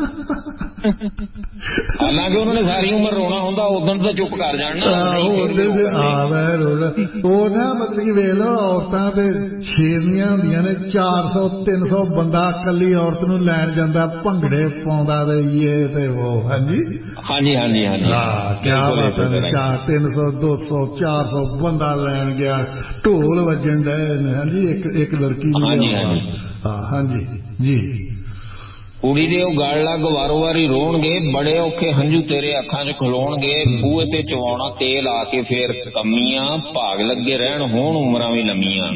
Speaker 3: ਹਾਲਾਂਕਿ ਉਹਨਾਂ ਨੇ ਸਾਰੀ ਉਮਰ ਰੋਣਾ ਹੁੰਦਾ, ਉਦੋਂ ਤਾਂ ਚੁੱਪ ਕਰ ਜਾਣਾ। ਉਹ ਨਾ ਮਤਲਬ ਕਿ ਵੇਖ ਲਓ, ਔਰਤਾਂ ਤੇ ਸ਼ੇਰਨੀਆਂ ਹੁੰਦੀਆਂ ਨੇ, ਚਾਰ ਸੌ ਤਿੰਨ ਸੌ ਬੰਦਾ ਇਕੱਲੀ ਔਰਤ ਨੂੰ ਲੈਣ ਜਾਂਦਾ, ਭੰਗੜੇ ਪਾਉਂਦਾ ਤੇ ਇਹ ਤੇ ਉਹ। ਹਾਂਜੀ ਹਾਂਜੀ ਹਾਂਜੀ ਹਾਂਜੀ,
Speaker 1: ਹਾਂ ਕਿਆ ਬਾਤ ਹੈ। ਚਾਰ ਤਿੰਨ ਸੌ ਦੋ ਸੌ ਚਾਰ ਸੌ ਬੰਦਾ ਲੈਣ ਗਿਆ, ਢੋਲ ਵੱਜਣ ਡਏ ਨੇ। ਹਾਂਜੀ, ਇੱਕ ਇੱਕ ਲੜਕੀ ਨੂੰ। ਹਾਂ ਹਾਂਜੀ ਜੀ।
Speaker 3: ਕੁੜੀ ਦੇ ਉਹ ਗਲ ਲੱਗ ਵਾਰੋ ਵਾਰੀ ਰੋਣਗੇ, ਬੜੇ ਔਖੇ ਹੰਝੂ ਤੇਰੇ ਅੱਖਾਂ ਚ ਖਲੋਣਗੇ। ਬੂਹੇ ਤੇ ਚਵਾਉਣਾ ਤੇਲ ਆ ਕੇ ਫੇਰ ਕਮੀਆਂ, ਭਾਗ ਲੱਗੇ ਰਹਿਣ ਹੋਣ ਉਮਰਾਂ ਵੀ ਲੰਮੀਆਂ।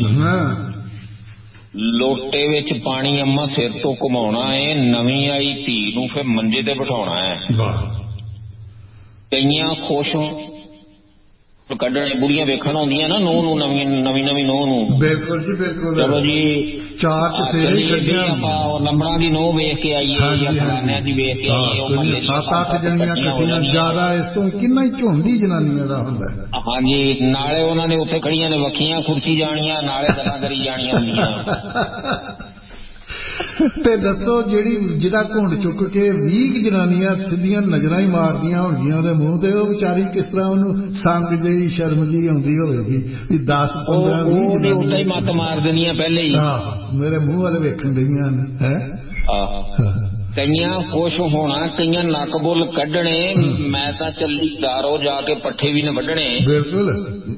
Speaker 3: ਲੋਟੇ ਵਿੱਚ ਪਾਣੀ ਅੰਮਾ ਸਿਰ ਤੋਂ ਘੁਮਾਉਣਾ ਏ, ਨਵੀਂ ਆਈ ਧੀ ਨੂੰ ਫੇਰ ਮੰਜੇ ਤੇ ਬਿਠਾਉਣਾ ਹੈ। ਕਈਆਂ ਖੁਸ਼ ਕੱਢਣੇ, ਬੁੜੀਆਂ ਵੇਖਣ ਆਉਂਦੀਆਂ ਨਾ ਨੂੰਹ ਨੂੰ, ਨਵੀਂ ਨਵੀਂ ਨਵੀਂ ਨੂੰਹ ਨੂੰ।
Speaker 1: ਬਿਲਕੁਲ ਜੀ ਬਿਲਕੁਲ।
Speaker 3: ਚਲੋ ਜੀ,
Speaker 1: ਚਾਰ
Speaker 3: ਆਪਾਂ ਲੰਬੜਾਂ ਦੀ ਨੂੰਹ ਵੇਖ ਕੇ ਆਈਏ ਜਾਂ ਫਲਾਨਿਆਂ ਦੀ ਵੇਖ ਕੇ ਆਈਏ।
Speaker 1: ਸੱਤ ਅੱਠ ਜਣੀਆਂ ਇਕੱਠੀਆਂ, ਜ਼ਿਆਦਾ ਇਸ ਤੋਂ ਕਿੰਨਾ ਹੀ ਝੁੰਡੀ ਜਨਾਨੀਆਂ ਦਾ ਹੁੰਦਾ।
Speaker 3: ਹਾਂਜੀ, ਨਾਲੇ ਉਹਨਾਂ ਨੇ ਉੱਥੇ ਖੜੀਆਂ ਨੇ ਵੱਖੀਆਂ ਖੁਰਚੀ ਜਾਣੀਆਂ, ਨਾਲੇ ਗੱਲਾਂ ਕਰੀ ਜਾਣੀਆਂ ਹੁੰਦੀਆਂ।
Speaker 1: ਤੇ ਦੱਸੋ, ਜਿਹੜੀ ਜਿਹਦਾ ਘੁੰਡ ਚੁੱਕ ਕੇ ਵੀਹ ਜਨਾਨੀਆਂ ਸਿੱਧੀਆਂ ਨਜ਼ਰਾਂ ਹੀ ਮਾਰਦੀਆਂ ਹੋਣਗੀਆਂ ਉਹਦੇ ਮੂੰਹ ਤੇ, ਉਹ ਵਿਚਾਰੀ ਕਿਸ ਤਰ੍ਹਾਂ ਉਹਨੂੰ ਸੰਗ ਜਿਹੀ ਸ਼ਰਮ ਜਿਹੀ ਆਉਂਦੀ ਹੋਵੇਗੀ ਵੀ ਦਸ ਪੰਦਰਾਂ ਵੀਹ
Speaker 3: ਜਨਾਨੀਆਂ ਹੀ ਮੱਤ ਮਾਰ ਦਿੰਦੀਆਂ ਪਹਿਲੇ ਹੀ।
Speaker 1: ਆਹ ਮੇਰੇ ਮੂੰਹ ਵੱਲ ਵੇਖਣ ਡਈਆਂ ਨੇ। ਹੈ
Speaker 3: ਕਈਆਂ ਖੁਸ਼ ਹੋਣਾ, ਕਈਆਂ ਨੱਕ ਬੁੱਲ ਕੱਢਣੇ, ਮੈਂ ਤਾਂ ਚੱਲੀ ਦਾਰੋ ਜਾ ਕੇ ਪੱਠੇ ਵੀ ਨੇ ਵੱਢਣੇ।
Speaker 1: ਬਿਲਕੁਲ।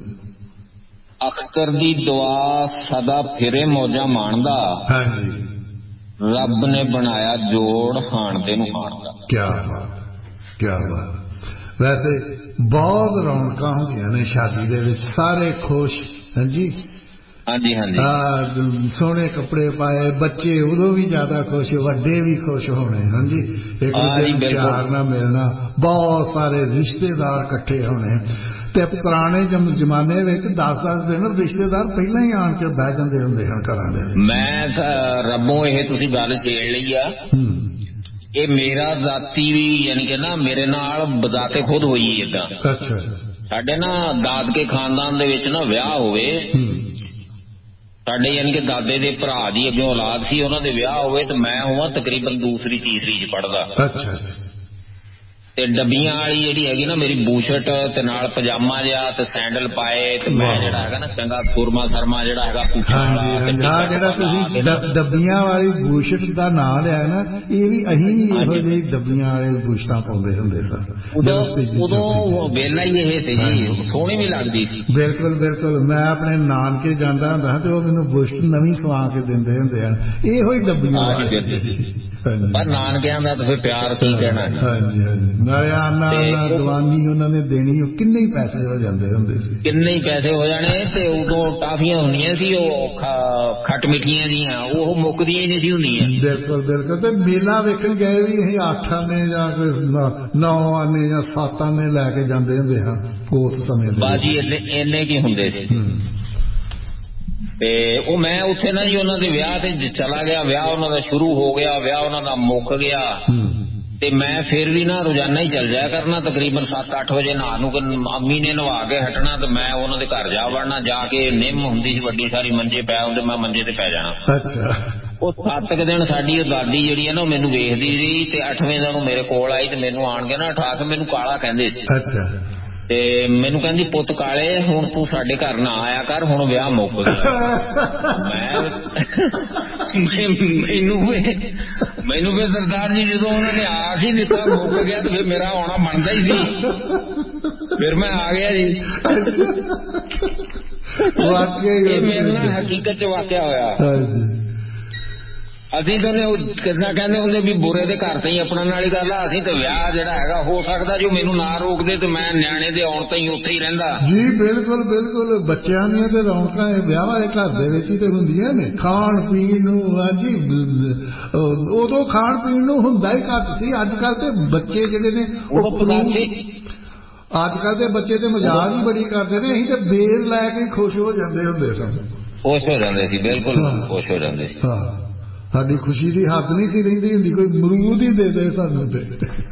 Speaker 3: ਅਖਤਰ ਦੀ ਦੁਆ ਸਦਾ ਫਿਰੇ ਮੌਜਾਂ ਮਾਣਦਾ,
Speaker 1: ਹਾਂਜੀ,
Speaker 3: ਰੱਬ ਨੇ ਬਣਾਇਆ ਜੋੜ ਹਾਣਦੇ ਨੂੰ ਹਾਣਦਾ।
Speaker 1: ਕਿਆ ਬਾਤ, ਕਿਆ ਬਾਤ। ਵੈਸੇ ਬਹੁਤ ਰੌਣਕਾਂ ਹੁੰਦੀਆਂ ਨੇ ਸ਼ਾਦੀ ਦੇ ਵਿੱਚ, ਸਾਰੇ ਖੁਸ਼। ਹਾਂਜੀ
Speaker 3: ਹਾਂਜੀ ਹਾਂਜੀ,
Speaker 1: ਸੋਹਣੇ ਕੱਪੜੇ ਪਾਏ, ਬੱਚੇ ਉਦੋਂ ਵੀ ਜ਼ਿਆਦਾ ਖੁਸ਼, ਵੱਡੇ ਵੀ ਖੁਸ਼ ਹੋਣੇ। ਹਾਂਜੀ, ਇੱਕ ਦੂਜੇ ਨੂੰ ਪਿਆਰ ਨਾਲ ਮਿਲਣਾ, ਬਹੁਤ ਸਾਰੇ ਰਿਸ਼ਤੇਦਾਰ ਇਕੱਠੇ ਹੋਣੇ। ਤੇ ਪੁਰਾਣੇ ਜ਼ਮਾਨੇ ਵਿੱਚ ਦਸ ਦਸ ਦਿਨ ਰਿਸ਼ਤੇਦਾਰ ਪਹਿਲਾਂ ਹੀ ਆਣ ਕੇ ਬਹਿ ਜਾਂਦੇ ਹੁੰਦੇ ਹਨ ਘਰਾਂ ਦੇ ਵਿੱਚ।
Speaker 3: ਮੈਂ ਰੱਬੋਂ ਇਹ ਤੁਸੀਂ ਗੱਲ ਛੇੜ ਲਈ ਆ, ਇਹ ਮੇਰਾ ਜ਼ਾਤੀ ਵੀ ਯਾਨੀ ਕਿ ਨਾ ਮੇਰੇ ਨਾਲ ਬਜ਼ਾਤੇ ਖੁਦ ਹੋਈ ਏਦਾਂ।
Speaker 1: ਅੱਛਾ,
Speaker 3: ਸਾਡੇ ਨਾ ਦਾਦਕੇ ਖਾਨਦਾਨ ਦੇ ਵਿੱਚ ਨਾ ਵਿਆਹ ਹੋਵੇ, ਸਾਡੇ ਯਾਨੀ ਕਿ ਦਾਦੇ ਦੇ ਭਰਾ ਦੀ ਅੱਗੇ ਔਲਾਦ ਸੀ, ਉਹਨਾਂ ਦੇ ਵਿਆਹ ਹੋਵੇ ਤੇ ਮੈਂ ਹੋਵਾਂ ਤਕਰੀਬਨ ਦੂਸਰੀ ਤੀਸਰੀ ਚ ਪੜਦਾ।
Speaker 1: ਅੱਛਾ, ਤੇ
Speaker 3: ਡੱਬੀਆਂ ਵਾਲੀ ਜਿਹੜੀ ਹੈਗੀ ਨਾ ਮੇਰੀ ਬੂਸ਼ਰਟ ਤੇ ਨਾਲ ਪਜਾਮਾ ਜਿਹਾ ਤੇ ਸੈਂਡਲ ਪਾਏ, ਤੇ ਮੈਂ ਜਿਹੜਾ ਹੈਗਾ ਨਾ ਚੰਗਾ ਸੁਰਮਾ ਸਰਮਾ ਜਿਹੜਾ ਹੈਗਾ
Speaker 1: ਹਾਂ, ਜਿਹੜਾ ਤੁਸੀਂ ਡੱਬੀਆਂ ਵਾਲੀ ਬੂਸ਼ਰਟ ਦਾ ਨਾਂ ਲਿਆ ਨਾ, ਇਹ ਵੀ ਅਸੀਂ ਵੀ ਇਹੋ ਜਿਹੀ ਡੱਬੀਆਂ ਵਾਲੇ ਬੂਸ਼ਟਾਂ ਪਾਉਂਦੇ ਹੁੰਦੇ ਸਨ।
Speaker 3: ਉਦੋਂ ਵੇਲਾ ਹੀ ਇਹ ਸੀ ਜੀ, ਸੋਹਣੀ ਵੀ ਲੱਗਦੀ ਸੀ।
Speaker 1: ਬਿਲਕੁਲ ਬਿਲਕੁਲ। ਮੈਂ ਆਪਣੇ ਨਾਨਕੇ ਜਾਂਦਾ ਹੁੰਦਾ ਤੇ ਉਹ ਮੈਨੂੰ ਬੂਸ਼ਟ ਨਵੀਂ ਸਵਾ ਕੇ ਦਿੰਦੇ ਹੁੰਦੇ ਹਨ, ਇਹੋ ਹੀ ਡੱਬੀਆਂ ਵਾਲੇ।
Speaker 3: ਪਰ ਨਾਨਕਿਆਂ ਦਾ ਤਾਂ ਫਿਰ ਪਿਆਰ ਕੀ ਕਹਿਣਾ।
Speaker 1: ਹਾਂਜੀ ਹਾਂਜੀ, ਨਾਲੇ ਆਨਾ ਆਨਾ ਦਵਾਨੀ ਉਹਨਾਂ ਨੇ ਦੇਣੀ, ਉਹ ਕਿੰਨੇ ਹੀ ਪੈਸੇ ਹੋ ਜਾਂਦੇ ਹੁੰਦੇ ਸੀ, ਕਿੰਨੇ
Speaker 3: ਹੀ ਪੈਸੇ ਹੋ ਜਾਣੇ। ਤੇ ਉਦੋਂ ਟਾਫੀਆਂ ਹੁੰਦੀਆਂ ਸੀ ਉਹ ਖੱਟ ਮਿੱਠੀਆਂ ਜੀਆਂ, ਉਹ ਮੁੱਕਦੀਆਂ ਹੀ ਨਹੀਂ ਸੀ ਹੁੰਦੀਆਂ।
Speaker 1: ਬਿਲਕੁਲ ਬਿਲਕੁਲ। ਤੇ ਮੇਲਾ ਵੇਖਣ ਗਏ ਵੀ ਅਸੀਂ ਅੱਠ ਆਨੇ ਜਾਂ ਕੋਈ ਨੌ ਆਨੇ ਜਾਂ ਸੱਤ ਆਨੇ ਲੈ ਕੇ ਜਾਂਦੇ ਹੁੰਦੇ ਹਾਂ ਉਸ ਸਮੇਂ ਦੇ।
Speaker 3: ਬਾਜੀ ਇੰਨੇ ਇੰਨੇ ਕੀ ਹੁੰਦੇ ਸੀ। ਤੇ ਉਹ ਮੈਂ ਉੱਥੇ ਨਾ ਜੀ ਉਹਨਾਂ ਦੇ ਵਿਆਹ ਤੇ ਚਲਾ ਗਿਆ, ਵਿਆਹ ਉਹਨਾਂ ਦਾ ਸ਼ੁਰੂ ਹੋ ਗਿਆ, ਵਿਆਹ ਉਹਨਾਂ ਦਾ ਮੁੱਕ ਗਿਆ ਤੇ ਮੈਂ ਫਿਰ ਵੀ ਨਾ ਰੋਜ਼ਾਨਾ ਹੀ ਚੱਲ ਜਾਇਆ ਕਰਨਾ, ਤਕਰੀਬਨ ਸੱਤ ਅੱਠ ਵਜੇ ਨਹਾ ਨੂੰ ਅੰਮੀ ਨੇ ਨਵਾ ਕੇ ਹਟਣਾ ਤੇ ਮੈਂ ਉਹਨਾਂ ਦੇ ਘਰ ਜਾ ਵੜਨਾ, ਜਾ ਕੇ ਨਿੰਮ ਹੁੰਦੀ ਸੀ ਵੱਡੀ ਸਾਰੀ, ਮੰਜੇ ਪੈ ਹੁੰਦੇ, ਮੈਂ ਮੰਜੇ ਤੇ ਪੈ ਜਾਣਾ।
Speaker 1: ਅੱਛਾ।
Speaker 3: ਉਹ ਸੱਤ ਕੁ ਦਿਨ ਸਾਡੀ ਉਹ ਦਾਦੀ ਜਿਹੜੀ ਹੈ ਨਾ ਉਹ ਮੈਨੂੰ ਵੇਖਦੀ ਰਹੀ ਤੇ ਅੱਠਵੇਂ ਦਿਨ ਉਹ ਮੇਰੇ ਕੋਲ ਆਈ ਤੇ ਮੈਨੂੰ ਆਣ ਕੇ ਨਾ ਉਠਾ ਕੇ ਮੈਨੂੰ ਕਾਲਾ ਕਹਿੰਦੇ ਸੀ।
Speaker 1: ਅੱਛਾ। ਤੇ
Speaker 3: ਮੈਨੂੰ ਕਹਿੰਦੀ ਪੁੱਤ ਕਾਲੇ ਹੁਣ ਤੂੰ ਸਾਡੇ ਘਰ ਨਾ ਆਇਆ ਕਰ, ਹੁਣ ਵਿਆਹ ਮੁੱਕ ਗਿਆ। ਮੈਂ ਮੈਨੂੰ ਮੈਨੂੰ ਫਿਰ ਸਰਦਾਰ ਜੀ ਜਦੋਂ ਉਹਨਾਂ ਨੇ ਆਸ ਹੀ ਦਿੱਤਾ ਮੁੱਕ ਗਿਆ ਤੇ ਫਿਰ ਮੇਰਾ ਆਉਣਾ ਬਣਦਾ ਹੀ ਸੀ, ਫਿਰ ਮੈਂ ਆ ਗਿਆ ਜੀ। ਇਹ ਮੇਰੇ ਨਾਲ ਹਕੀਕਤ ਚ ਵਾਕਿਆ ਹੋਇਆ। ਅਸੀਂ ਤਾਂ ਕਿੱਦਾਂ ਕਹਿੰਦੇ ਹੁੰਦੇ ਵੀ ਬੁਰੇ ਦੇ ਘਰ ਤੇ ਹੀ ਆਪਣਾ ਨਾਲ ਹੀ ਗੱਲ ਆ, ਅਸੀਂ ਤੇ ਵਿਆਹ ਜਿਹੜਾ ਹੈਗਾ ਹੋ ਸਕਦਾ ਜੋ ਮੈਨੂੰ ਨਾ ਰੋਕਦੇ ਤੇ ਮੈਂ ਨਿਆਣੇ ਦੇ ਆਉਣ ਤੇ ਹੀ ਉੱਥੇ ਹੀ ਰਹਿੰਦਾ
Speaker 1: ਜੀ। ਬਿਲਕੁਲ ਬਿਲਕੁਲ, ਬੱਚਿਆਂ ਦੀਆਂ ਤੇ ਰੌਣਕਾਂ ਵਿਆਹ ਵਾਲੇ ਘਰ ਦੇ ਵਿੱਚ ਹੀ ਤੇ ਹੁੰਦੀਆਂ ਨੇ, ਖਾਣ ਪੀਣ ਨੂੰ। ਹਾਂਜੀ, ਉਦੋਂ ਖਾਣ ਪੀਣ ਨੂੰ ਹੁੰਦਾ ਹੀ ਘੱਟ ਸੀ, ਅੱਜ ਕੱਲ ਤੇ ਬੱਚੇ ਜਿਹੜੇ ਨੇ ਅੱਜ ਕੱਲ ਦੇ ਬੱਚੇ ਤੇ ਮਜ਼ਾਕ ਹੀ ਬੜੀ ਕਰਦੇ ਨੇ, ਅਸੀਂ ਤੇ ਬੇਰ ਲੈ ਕੇ ਖੁਸ਼ ਹੋ ਜਾਂਦੇ ਹੁੰਦੇ ਸਨ।
Speaker 3: ਖੁਸ਼ ਹੋ ਜਾਂਦੇ ਸੀ, ਬਿਲਕੁਲ ਖੁਸ਼ ਹੋ ਜਾਂਦੇ ਸੀ।
Speaker 1: ਹਾਂ, ਸਾਡੀ ਖੁਸ਼ੀ ਦੀ ਹੱਦ ਨਹੀਂ ਸੀ ਰਹਿੰਦੀ ਹੁੰਦੀ, ਕੋਈ ਮਰੂਦ ਹੀ ਦੇ ਦੇ ਸਾਨੂੰ ਤੇ।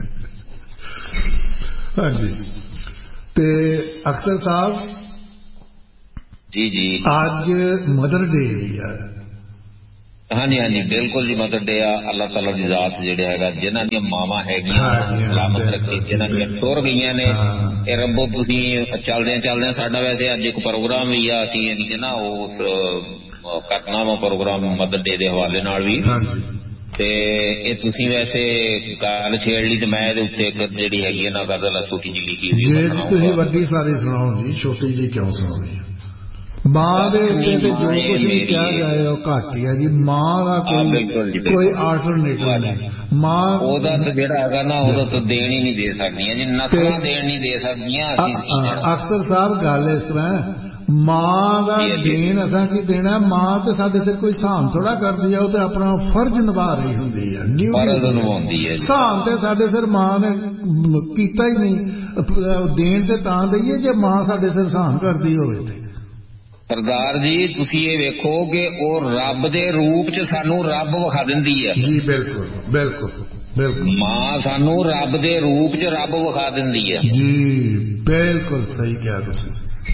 Speaker 1: ਹਾਂਜੀ। ਤੇ ਅਖਤਰ ਸਾਹਿਬ
Speaker 3: ਜੀ ਜੀ,
Speaker 1: ਅੱਜ ਮਦਰ ਡੇ ਵੀ ਹੈ।
Speaker 3: ਹਾਂਜੀ ਹਾਂਜੀ ਬਿਲਕੁਲ ਜੀ, ਮਦਰ ਡੇ ਆ। ਅੱਲਾਹ ਤਾਲਾ ਦੀ ਜ਼ਾਤ ਜਿਹੜੇ ਹੈਗਾ ਜਿਨ੍ਹਾਂ ਦੀਆਂ ਮਾਵਾਂ ਹੈਗੀਆਂ ਸਲਾਮਤ ਰੱਖੇ, ਜਿਨ੍ਹਾਂ ਦੀਆਂ ਟੁਰ ਗਈਆਂ ਨੇ, ਇਹ ਰੱਬੋ ਤੁਸੀਂ ਚੱਲਦਿਆਂ ਚੱਲਦਿਆਂ ਸਾਡਾ ਵੈਸੇ ਅੱਜ ਇੱਕ ਪ੍ਰੋਗਰਾਮ ਵੀ ਆ, ਅਸੀਂ ਯਾਨੀ ਕਿ ਨਾ ਉਸ ਕਰਨਾ ਵਾ ਪ੍ਰੋਗਰਾਮ ਮਦਰ ਡੇ ਦੇ ਹਵਾਲੇ ਨਾਲ ਵੀ, ਤੇ ਇਹ ਤੁਸੀਂ ਵੈਸੇ ਗੱਲ ਛੇੜ ਲਈ ਤੇ ਮੈਂ ਇਹਦੇ ਉੱਤੇ ਇੱਕ ਜਿਹੜੀ ਹੈਗੀ ਹੈ ਨਾ ਗਜ਼ਲ ਛੋਟੀ ਜਿਹੀ ਲਿਖੀ ਹੋਈ।
Speaker 1: ਤੁਸੀਂ ਵੱਡੀ ਸਾਰੀ ਸੁਣਾਓ ਜੀ, ਛੋਟੀ ਜਿਹੀ ਕਿਉਂ ਸੁਣਾਉਣੀ? ਮਾਂ ਦੇ ਉੱਤੇ ਤੇ ਜੋ ਕੁਝ ਵੀ ਕਿਹਾ ਜਾਏ ਉਹ ਘੱਟ ਹੀ ਹੈ ਜੀ। ਮਾਂ ਦਾ ਕੋਈ ਕੋਈ ਆਲਟਰਨੇਟਿਵ ਨਹੀਂ। ਮਾਂ
Speaker 3: ਉਹਦਾ ਤਾਂ ਜਿਹੜਾ ਹੈਗਾ ਨਾ ਉਹਦਾ ਤਾਂ ਦੇਣ ਹੀ ਨਹੀਂ ਦੇ ਸਕਦੀਆਂ ਜੀ, ਨਸਲਾਂ ਦੇਣ ਨਹੀਂ ਦੇ ਸਕਦੀਆਂ।
Speaker 1: ਅਖਤਰ ਸਾਹਿਬ ਗੱਲ ਇਸ ਤਰ੍ਹਾਂ, ਮਾਂ ਦਾ ਦੇਣ ਅਸਾਂ ਕੀ ਦੇਣਾ? ਮਾਂ ਤੇ ਸਾਡੇ ਸਿਰ ਕੋਈ ਸਾਨ ਥੋੜਾ ਕਰਦੀ ਹੈ, ਉਹ ਤੇ ਆਪਣਾ ਫਰਜ਼ ਨਿਭਾ ਰਹੀ ਹੁੰਦੀ ਹੈ,
Speaker 3: ਨਿਭਾਉਂਦੀ ਹੈ।
Speaker 1: ਸਾਨ ਤੇ ਸਾਡੇ ਸਿਰ ਮਾਂ ਨੇ ਕੀਤਾ ਹੀ ਨਹੀਂ। ਦੇਣ ਤੇ ਤਾਂ ਦਈਏ ਜੇ ਮਾਂ ਸਾਡੇ ਸਿਰ ਸਾਨ ਕਰਦੀ ਹੋਵੇ ਤੇ।
Speaker 3: ਸਰਦਾਰ ਜੀ ਤੁਸੀਂ ਇਹ ਵੇਖੋ ਕਿ ਉਹ ਰੱਬ ਦੇ ਰੂਪ ਚ ਸਾਨੂੰ ਰੱਬ ਵਿਖਾ ਦਿੰਦੀ ਹੈ
Speaker 1: ਜੀ। ਬਿਲਕੁਲ ਬਿਲਕੁਲ ਬਿਲਕੁਲ, ਮਾਂ
Speaker 3: ਸਾਨੂੰ ਰੱਬ ਦੇ ਰੂਪ ਚ ਰੱਬ ਵਿਖਾ ਦਿੰਦੀ ਹੈ
Speaker 1: ਜੀ। ਬਿਲਕੁਲ ਸਹੀ ਕਿਹਾ ਤੁਸੀਂ।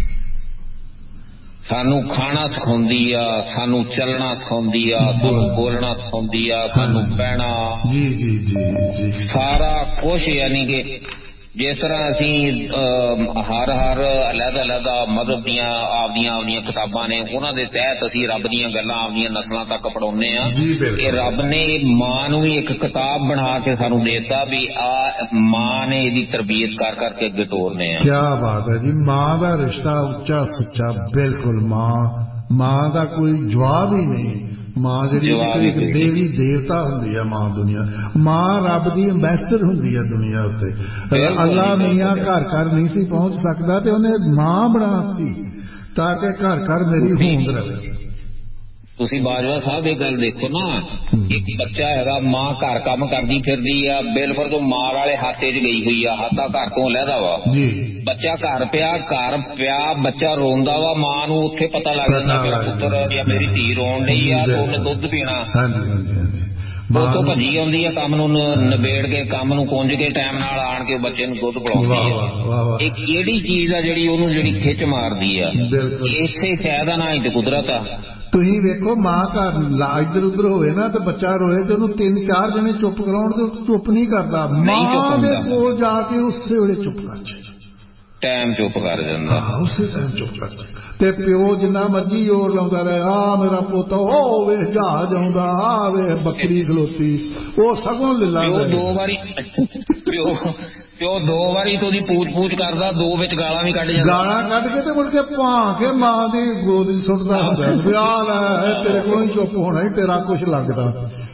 Speaker 3: ਸਾਨੂੰ ਖਾਣਾ ਸਿਖਾਉਂਦੀ ਆ, ਸਾਨੂੰ ਚੱਲਣਾ ਸਿਖਾਉਂਦੀ ਆ, ਸਾਨੂੰ ਬੋਲਣਾ ਸਿਖਾਉਂਦੀ ਆ, ਸਾਨੂੰ ਬਹਿਣਾ,
Speaker 1: ਜੀ ਜੀ ਜੀ ਜੀ,
Speaker 3: ਸਾਰਾ ਕੁਛ। ਯਾਨੀ ਕਿ ਜਿਸ ਤਰ੍ਹਾਂ ਅਸੀਂ ਹਰ ਹਰ ਅਲੱਗ ਅਲੱਗ ਮਜ਼ਹਬ ਦੀਆਂ ਆਪਦੀਆਂ ਆਪਦੀਆਂ ਕਿਤਾਬਾਂ ਨੇ, ਉਹਨਾਂ ਦੇ ਤਹਿਤ ਅਸੀਂ ਰੱਬ ਦੀਆਂ ਗੱਲਾਂ ਆਪਦੀਆਂ ਨਸਲਾਂ ਤੱਕ ਪੜਾਉਂਦੇ ਹਾਂ। ਇਹ ਰੱਬ ਨੇ ਮਾਂ ਨੂੰ ਵੀ ਇੱਕ ਕਿਤਾਬ ਬਣਾ ਕੇ ਸਾਨੂੰ ਦੇ ਦਿੱਤਾ ਵੀ ਆ ਮਾਂ ਨੇ ਇਹਦੀ ਤਰਬੀਅਤ ਕਰ ਕਰਕੇ ਅੱਗੇ ਤੋਰਨੇ ਆ।
Speaker 1: ਕਿਆ ਬਾਤ ਹੈ ਜੀ। ਮਾਂ ਦਾ ਰਿਸ਼ਤਾ ਉੱਚਾ ਸੁੱਚਾ, ਬਿਲਕੁਲ। ਮਾਂ ਮਾਂ ਦਾ ਕੋਈ ਜਵਾਬ ਹੀ ਨਹੀਂ। ਮਾਂ ਜਿਹੜੀ ਇੱਕ ਦੇਵੀ ਦੇਵਤਾ ਹੁੰਦੀ ਹੈ ਮਾਂ। ਦੁਨੀਆ ਮਾਂ ਰੱਬ ਦੀ ਅੰਬੈਸਡਰ ਹੁੰਦੀ ਹੈ ਦੁਨੀਆ ਉੱਤੇ। ਅੱਲਾ ਮੀਆਂ ਘਰ ਘਰ ਨਹੀਂ ਸੀ ਪਹੁੰਚ ਸਕਦਾ ਤੇ ਉਹਨੇ ਮਾਂ ਬਣਾਤੀ ਤਾਂ ਕਿ ਘਰ ਘਰ ਮੇਰੀ ਹੋਂਦ ਰਹੇ।
Speaker 3: ਤੁਸੀਂ ਬਾਜਵਾ ਸਾਹਿਬ ਇਹ ਗੱਲ ਦੇਖੋ ਨਾ, ਇੱਕ ਬੱਚਾ ਹੈਗਾ, ਮਾਂ ਘਰ ਕੰਮ ਕਰਦੀ ਫਿਰਦੀ ਆ, ਬਿਲਕੁਲ ਤੋਂ ਮਾਂ ਵਾਲੇ ਹਾਤੇ ਚ ਗਈ ਹੋਈ ਆ, ਹਾਤਾ ਘਰ ਤੋਂ ਲਹਿਦਾ ਵਾ ਜੀ। ਬੱਚਾ ਘਰ ਪਿਆ ਘਰ ਪਿਆ ਬੱਚਾ ਰੋਂਦਾ ਵਾ, ਮਾਂ ਨੂੰ ਉੱਥੇ ਪਤਾ ਲੱਗ ਜਾਂਦਾ ਮੇਰਾ ਪੁੱਤਰ ਜਾਂ ਮੇਰੀ ਧੀ ਰੋਣ ਡਈ ਆ ਤੇ ਉਹਨੇ ਦੁੱਧ ਪੀਣਾ। ਉੱਥੋਂ ਭੱਜੀ ਆਉਂਦੀ ਆ, ਕੰਮ ਨੂੰ ਨਿਬੇੜ ਕੇ, ਕੰਮ ਨੂੰ ਕੁੰਝ ਕੇ ਟਾਈਮ ਨਾਲ ਆਣ ਕੇ ਬੱਚੇ ਨੂੰ ਦੁੱਧ ਪਿਲਾਉਂਦੀ ਆ। ਇਹ ਕਿਹੜੀ ਚੀਜ਼ ਆ ਜਿਹੜੀ ਉਹਨੂੰ ਜਿਹੜੀ ਖਿੱਚ ਮਾਰਦੀ ਆ? ਇਸੇ ਸ਼ਾਇਦ ਆ ਨਾ, ਇਹ ਕੁਦਰਤ ਆ।
Speaker 1: ਤੁਸੀਂ ਵੇਖੋ ਮਾਂ ਘਰ ਇੱਧਰ ਉੱਧਰ ਹੋਵੇ ਨਾ ਤੇ ਬੱਚਾ ਰੋਏ ਤੇ ਉਹਨੂੰ ਤਿੰਨ ਚਾਰ ਜਣੇ ਚੁੱਪ ਕਰਾਉਣ ਤੇ ਚੁੱਪ ਨਹੀਂ ਕਰਦਾ। ਮਾਂ ਦੇ ਕੋਲ ਜਾ ਕੇ ਉਸੇ ਵੇਲੇ ਚੁੱਪ ਕਰ ਜਾਏ,
Speaker 3: ਟਾਈਮ ਚੁੱਪ ਕਰ ਜਾਂਦਾ,
Speaker 1: ਉਸੇ ਟਾਈਮ ਚੁੱਪ ਕਰ ਜਾਏ। ਤੇ ਪਿਓ ਜਿੰਨਾ ਮਰਜੀ ਜ਼ੋਰ ਲਾਉਂਦਾ ਰਹੇ, ਆ ਮੇਰਾ ਪੁੱਤ ਉਹ ਵੇ ਜਹਾਜ਼ ਆਉਂਦਾ, ਆ ਵੇ ਬੱਕਰੀ ਖਲੋਤੀ, ਉਹ ਸਗੋਂ ਲਿਲਾ
Speaker 3: ਦੋ ਵਾਰੀ ਪਿਓ ਪਿਓ ਦੋ ਵਾਰੀ ਤੋਂ ਉਹਦੀ ਪੂਛ ਪੂਛ ਕਰਦਾ, ਦੋ ਵਿੱਚ ਗਾਲਾਂ ਵੀ ਕੱਢ ਜਾਂਦਾ,
Speaker 1: ਗਾਲਾਂ ਕੱਢ ਕੇ ਤੇ ਮੁੜ ਕੇ ਭਾਂ ਕੇ ਮਾਂ ਦੀ ਗੋਦ ਵਿੱਚ ਸੁੱਟਦਾ ਹੁੰਦਾ, ਵਿਆਹ ਲੈ ਤੇਰੇ ਕੋਲੋਂ ਹੀ ਚੁੱਪ ਹੋਣਾ ਹੀ ਤੇਰਾ ਕੁਛ ਲੱਗਦਾ।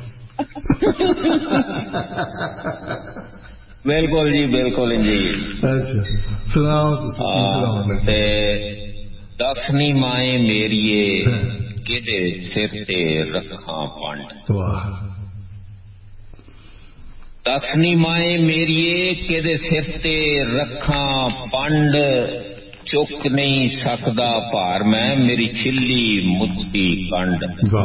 Speaker 3: ਬਿਲਕੁਲ ਜੀ ਬਿਲਕੁਲ ਜੀ।
Speaker 1: ਅੱਛਾ ਸੁਣਾਓ ਤੁਸੀਂ।
Speaker 3: ਤੇ ਦਸਵੀਂ ਮਾਏ ਮੇਰੀਏ ਕਿਹਦੇ ਸਿਰ ਤੇ ਰੱਖਾਂ ਪੰਡ।
Speaker 1: ਵਾਹ। ਦਸਵੀਂ
Speaker 3: ਮਾਏ ਮੇਰੀਏ ਕਿਹਦੇ ਸਿਰ ਤੇ ਰੱਖਾਂ ਪੰਡ, चुक नहीं सकदा भार मैं मेरी छिल्ली मुट्ठी कंड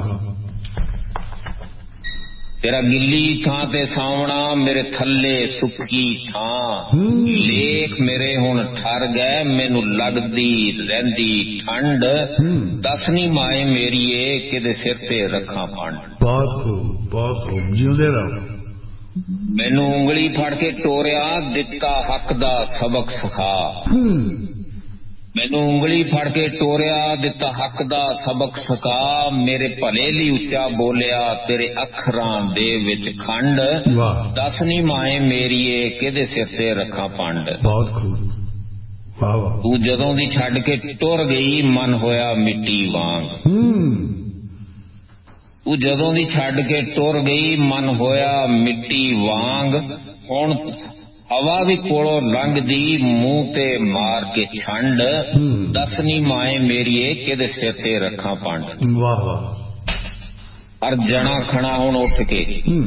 Speaker 3: तेरा गिल्ली थां ते सावणा मेरे थल्ले सुक्की थां लेख मेरे हुण ठर गए मैनू लगदी रहिंदी ठंड दस नी माए मेरीए किदे सिर ते रखां पंड।
Speaker 1: बहुत खूब बहुत खूब जिउंदे रहो।
Speaker 3: मैनू उंगली फड़ के टोरिया दिता हक दा सबक सिखा मैनू उंगली फड़ के टोरिया दिता हक दा सबक सिखा मेरे भले ली उच्चा बोलिया तेरे अखरां दे विच खंड दस नी माए मेरीए किदे सिर ते रखां पंड।
Speaker 1: बहुत खूब वाह वाह।
Speaker 3: तू जदों दी छड्ड के टुर गई मन होया मिट्टी वांग तू जदों दी छड्ड के टुर गई मन होया मिट्टी वांग हुण हवा भी कोलों लंघदी मूंह ते मार के छंड दस नी माए मेरीए किदे सिर ते रखां पंड।
Speaker 1: वाह वाह।
Speaker 3: हर जना खड़ा हुण उठ के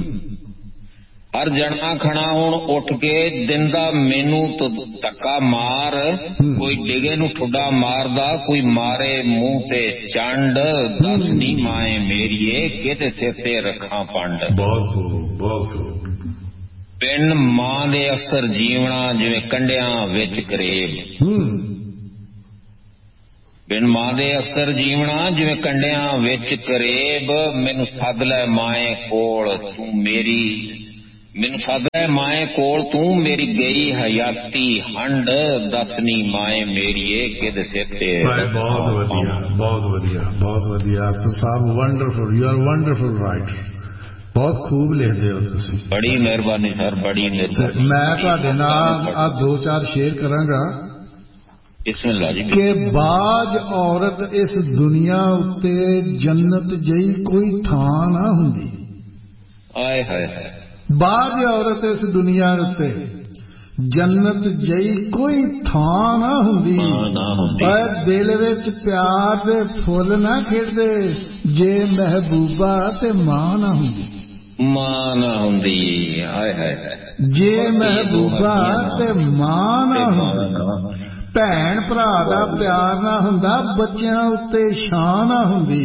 Speaker 3: हर जना खड़ा हुण उठ के दिंदा मैनू तो धक्का मार कोई डिगे नू ठुड्डा मारदा कोई मारे मूंह ते चंड दस नी माए मेरीए किदे सिर ते रखां पंड।
Speaker 1: बहुत खूब बहुत खूब।
Speaker 3: पिंड मां दे अफसर जीवना जिवें कंडियां विच करेब पिंड मां दे अफसर जीवना जिवें कंडियां विच करेब मैनू सद लै माए कोल तू मेरी मैनू सद लै माए कोल तू मेरी गई हयाती हंड दस नी माए मेरीए किदे सिर ते।
Speaker 1: बहुत वधिया बहुत वधिया बहुत वधिया तो साहब wonderful you are wonderful writer बहुत खूब लिखते हो तुसी।
Speaker 3: बड़ी मेहरबानी सर बड़ी मेहरबानी।
Speaker 1: मैं तुहाडे नाल आ दो चार शेर करांगा
Speaker 3: कि
Speaker 1: बाज औरत इस दुनिया उत्ते जन्नत जई कोई थां ना हुंदी।
Speaker 3: आए हाय
Speaker 1: बाज औरत इस दुनिया उत्ते जन्नत जई कोई थां ना हुंदी पर दिल विच प्यार दे फुल ना खिड़दे जे महबूबा ते मां ना हुंदी।
Speaker 3: मां ना हुंदी आए हाय
Speaker 1: जे महबूबा ते मां ना हुंदी भैन भरा दा प्यार ना हुंदा बच्चियां उत्ते शान ना हुंदी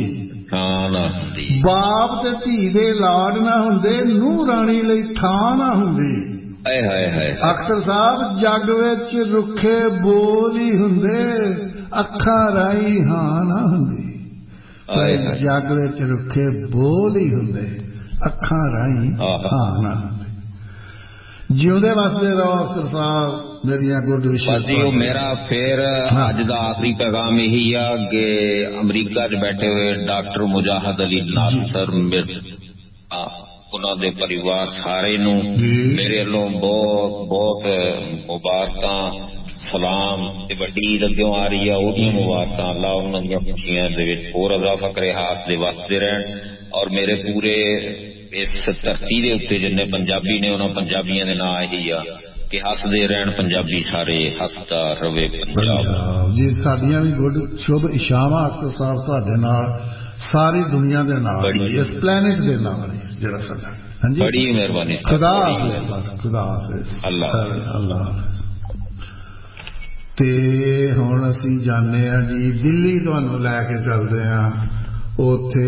Speaker 1: बाप ते धी दे लाड ना हुंदे नूंह राणी लई थां ना हुंदी। अख्तर साहब जग विच रुखे बोल ही हुंदे अखां राही हां ना हुंदी जग विच रुखे बोल ही हुंदे अखां राही हां ना हुंदी। जिउंदे वसदे रहो अख्तर साहब मेरिया गुड विशेष।
Speaker 3: मेरा फिर अज दा आखिरी पैगाम यही आ कि अमरीका च बैठे हुए डॉक्टर मुजाहिद अली नासर उन्हों दे परिवार सारे नू मेरे वालों बहुत बहुत मुबारक सलाम ते वड्डी ईद अग्गों आ रही है ओहदी मुबारक अल्लाह उन्हां दी खुशियां दे विच होर इजाफा करे हास दे वसदे रहन और मेरे पूरे इस धरती दे उत्ते जिन्ने पंजाबी ने उन्हां पंजाबियां दे नां यही आ कि हसदे रहन पंजाबी सारे हसदा रवे पंजाब
Speaker 1: जी। साडियां भी गुड शुभ इशावां अख्तर साहब तुहाडे नाल सारी दुनिया दे नाल इस प्लैनेट दे नाल जरा साडा हां जी
Speaker 3: बड़ी मेहरबानी
Speaker 1: खुदा हाफिज़ खुदा हाफिज़ अल्लाह अल्लाह हाफिज़। ते हुण असीं जाने आ जी दिल्ली तुहानूं लै के चलदे आ उत्थे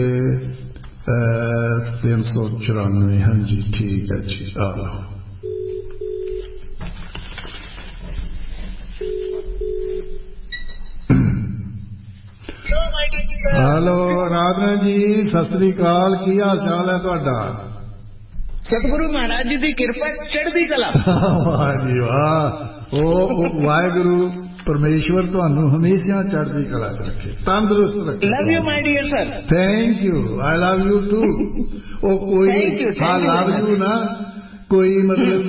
Speaker 1: तीन सौ चौरानवे हाँ जी ठीक है जी आ लो। हेलो राधना जी सत श्री अकाल की हाल चाल है तुहाडा?
Speaker 2: सतगुरु महाराज जी की कृपा चढ़दी कला।
Speaker 1: वाह जी वाह ओ वाहिगुरु परमेश्वर तुहानू हमेशा चढ़दी कला च रखे तंदुरुस्त रखे।
Speaker 2: Love you my dear sir.
Speaker 1: Thank you I love you to. ओ कोई हाँ लव यू ना कोई मतलब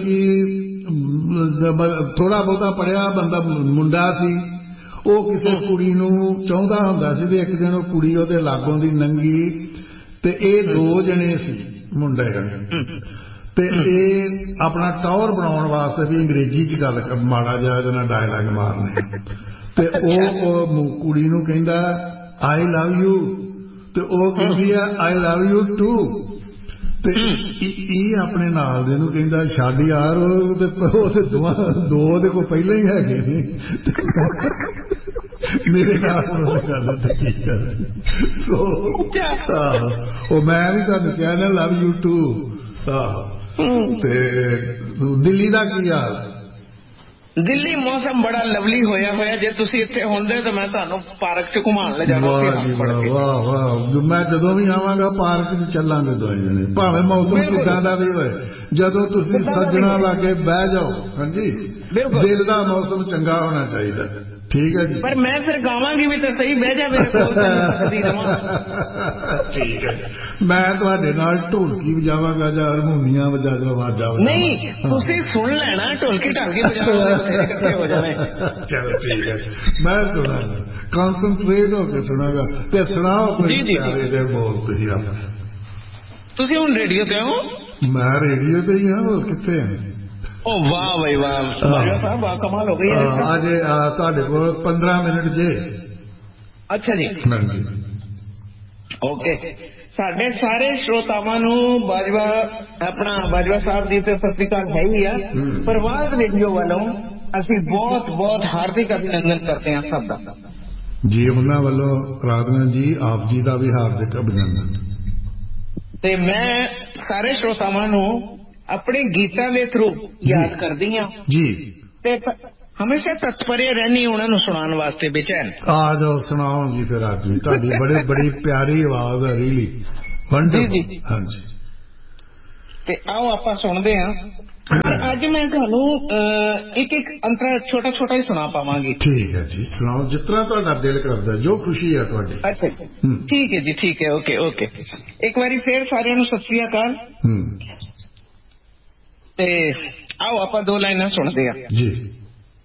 Speaker 1: कि थोड़ा बहुता पढ़िया बंदा मुंडा सी ਉਹ ਕਿਸੇ ਕੁੜੀ ਨੂੰ ਚਾਹੁੰਦਾ ਹੁੰਦਾ ਸੀ ਤੇ ਇੱਕ ਦਿਨ ਉਹ ਕੁੜੀ ਉਹਦੇ ਲਾਗੋਂ ਦੀ ਲੰਘੀ ਤੇ ਇਹ ਦੋ ਜਣੇ ਸੀ ਮੁੰਡੇ ਤੇ ਇਹ ਆਪਣਾ ਟੌਰ ਬਣਾਉਣ ਵਾਸਤੇ ਵੀ ਅੰਗਰੇਜ਼ੀ ਚ ਗੱਲ ਮਾੜਾ ਜਿਹਾ ਇਹਦੇ ਨਾਲ ਡਾਇਲਾਗ ਮਾਰਨੇ ਤੇ ਉਹ ਕੁੜੀ ਨੂੰ ਕਹਿੰਦਾ ਆਈ ਲਵ ਯੂ ਤੇ ਉਹ ਕਹਿੰਦੀ ਆ ਆਈ ਲਵ ਯੂ ਟੂ ਤੇ ਇਹ ਆਪਣੇ ਨਾਲ ਦੇ ਨੂੰ ਕਹਿੰਦਾ ਛੱਡ ਯਾਰ ਉਹ ਤੇ ਦੋਵਾਂ ਦੋ ਉਹਦੇ ਕੋਲ ਪਹਿਲਾਂ ਹੀ ਹੈਗੇ ਨੇ ਮੇਰੇ ਨਾਲ ਗੱਲ ਕੀ ਕਰ ਉਹ ਮੈਂ ਵੀ ਤੁਹਾਨੂੰ ਕਿਹਾ ਨਾ ਲਵ ਯੂ ਟੂ। ਤੇ ਦਿੱਲੀ ਦਾ ਕੀ ਹਾਲ?
Speaker 2: ਦਿੱਲੀ ਮੌਸਮ ਬੜਾ ਲਵਲੀ ਹੋਇਆ ਹੋਇਆ। ਜੇ ਤੁਸੀਂ ਇੱਥੇ ਹੁੰਦੇ ਤਾਂ ਮੈਂ ਤੁਹਾਨੂੰ ਪਾਰਕ ਚ ਘੁਮਾਉਣ ਲੈ ਜਾਣਾ।
Speaker 1: ਵਾਹ ਵਾਹ, ਮੈਂ ਜਦੋਂ ਵੀ ਆਵਾਂਗਾ ਪਾਰਕ ਚ ਚੱਲਾਂਗੇ ਦੋਵੇਂ ਜਣੇ, ਭਾਵੇਂ ਮੌਸਮ ਕਿੱਦਾਂ ਦਾ ਵੀ ਹੋਏ। ਜਦੋਂ ਤੁਸੀਂ ਸੱਜਣਾ ਲਾਗੇ ਬਹਿ ਜਾਓ, ਹਾਂਜੀ, ਦਿਲ ਦਾ ਮੌਸਮ ਚੰਗਾ ਹੋਣਾ ਚਾਹੀਦਾ। ਠੀਕ ਹੈ ਜੀ।
Speaker 2: ਪਰ ਮੈਂ ਫਿਰ ਗਾਵਾਂਗੀ ਵੀ ਤਾਂ ਸਹੀ, ਬਹਿ ਜਾ ਮੇਰੇ ਕੋਲ।
Speaker 1: ਠੀਕ ਹੈ, ਮੈਂ ਤੁਹਾਡੇ ਨਾਲ ਢੋਲਕੀ ਵਜਾਵਾਂਗਾ ਜਾਂ ਹਾਰਮੋਨੀਆ ਵਜਾ ਆਵਾਜ਼ਾਂ।
Speaker 2: ਨਹੀਂ, ਤੁਸੀਂ ਸੁਣ ਲੈਣਾ, ਢੋਲਕੀ ਢਾਲਕੀ ਵਜਾਵਾਂਗੇ, ਇਕੱਠੇ ਹੋ ਜਾਣੇ।
Speaker 1: ਚਲੋ ਠੀਕ ਹੈ, ਮੈਂ ਸੁਣਾਂਗਾ, ਕਨਸਨਟਰੇਟ ਹੋ ਕੇ ਸੁਣਾਂਗਾ। ਤੇ ਸੁਣਾਓ ਕੋਈ ਪਿਆਰੇ ਜਿਹੇ ਬੋਲ ਤੁਸੀਂ ਆਪਣੇ।
Speaker 2: ਤੁਸੀਂ ਹੁਣ ਰੇਡੀਓ ਤੇ ਹੋ?
Speaker 1: ਮੈਂ ਰੇਡੀਓ ਤੇ ਹੀ ਹਾਂ, ਹੋਰ ਕਿੱਥੇ ਹਾਂ।
Speaker 2: ਓ ਵਾਹ ਬਈ ਵਾਹ, ਬਾਜਵਾ ਸਾਹਿਬ ਵਾਹ ਕਮਾਲ ਹੋ ਗਈ ਹੈ।
Speaker 1: ਅੱਜ ਤੁਹਾਡੇ ਕੋਲ ਪੰਦਰਾਂ ਮਿੰਟ ਜੇ।
Speaker 2: ਅੱਛਾ ਜੀ,
Speaker 1: ਹਾਂਜੀ,
Speaker 2: ਓਕੇ। ਸਾਡੇ ਸਾਰੇ ਸਰੋਤਾਵਾਂ ਨੂੰ ਬਾਜਵਾ ਆਪਣਾ ਬਾਜਵਾ ਸਾਹਿਬ ਦੀ ਤੇ ਸਤਿ ਸ੍ਰੀ ਅਕਾਲ ਹੈ ਹੀ ਆ। ਪ੍ਰਵਾਜ਼ ਰੇਡੀਓ ਵੱਲੋਂ ਅਸੀਂ ਬਹੁਤ ਬਹੁਤ ਹਾਰਦਿਕ ਅਭਿਨੰਦਨ ਕਰਦੇ ਹਾਂ ਸਭ ਦਾ
Speaker 1: ਜੀ। ਉਹਨਾਂ ਵੱਲੋਂ ਰਾਧਨਾ ਜੀ ਆਪ ਜੀ ਦਾ ਵੀ ਹਾਰਦਿਕ ਅਭਿਨੰਦਨ। ਤੇ
Speaker 2: ਮੈਂ ਸਾਰੇ ਸਰੋਤਾਵਾਂ ਨੂੰ ਆਪਣੇ ਗੀਤਾਂ ਦੇ ਥਰੂ ਯਾਦ ਕਰਦੀ ਹਾਂ
Speaker 1: ਜੀ, ਤੇ
Speaker 2: ਹਮੇਸ਼ਾ ਤਤਪਰੇ ਰਹਿਣੀ ਉਹਨਾਂ ਨੂੰ ਸੁਣਾਉਣ ਵਾਸਤੇ ਬੇਚੈਨ।
Speaker 1: ਆ ਜਾਓ, ਸੁਣਾਓ ਜੀ ਫਿਰ। ਅੱਜ ਵੀ ਤੁਹਾਡੀ ਬੜੀ ਬੜੀ ਪਿਆਰੀ ਆਵਾਜ਼ ਹੈ, ਰੀਲੀ ਵੰਡਰਫੁਲ। ਹਾਂਜੀ,
Speaker 2: ਤੇ ਆਓ ਆਪਾਂ ਸੁਣਦੇ ਹਾਂ। ਪਰ ਅੱਜ ਮੈਂ ਤੁਹਾਨੂੰ ਇੱਕ ਇੱਕ ਅੰਤਰਾ ਛੋਟਾ ਛੋਟਾ ਹੀ ਸੁਣਾ ਪਾਵਾਂਗੀ।
Speaker 1: ਠੀਕ ਹੈ ਜੀ, ਸੁਣਾਓ ਜਿਸ ਤਰ੍ਹਾਂ ਤੁਹਾਡਾ ਦਿਲ ਕਰਦਾ, ਜੋ ਖੁਸ਼ੀ ਹੈ ਤੁਹਾਡੀ।
Speaker 2: ਅੱਛਾ, ਠੀਕ ਹੈ ਜੀ, ਠੀਕ ਹੈ, ਓਕੇ ਓਕੇ। ਇੱਕ ਵਾਰੀ ਫੇਰ ਸਾਰਿਆਂ ਨੂੰ ਸਤਿ ਸ੍ਰੀ ਅਕਾਲ।
Speaker 1: ਹੂੰ,
Speaker 2: ਤੇ ਆਓ ਆਪਾਂ ਦੋ ਲਾਈਨਾਂ ਸੁਣਦੇ ਹਾਂ
Speaker 1: ਜੀ।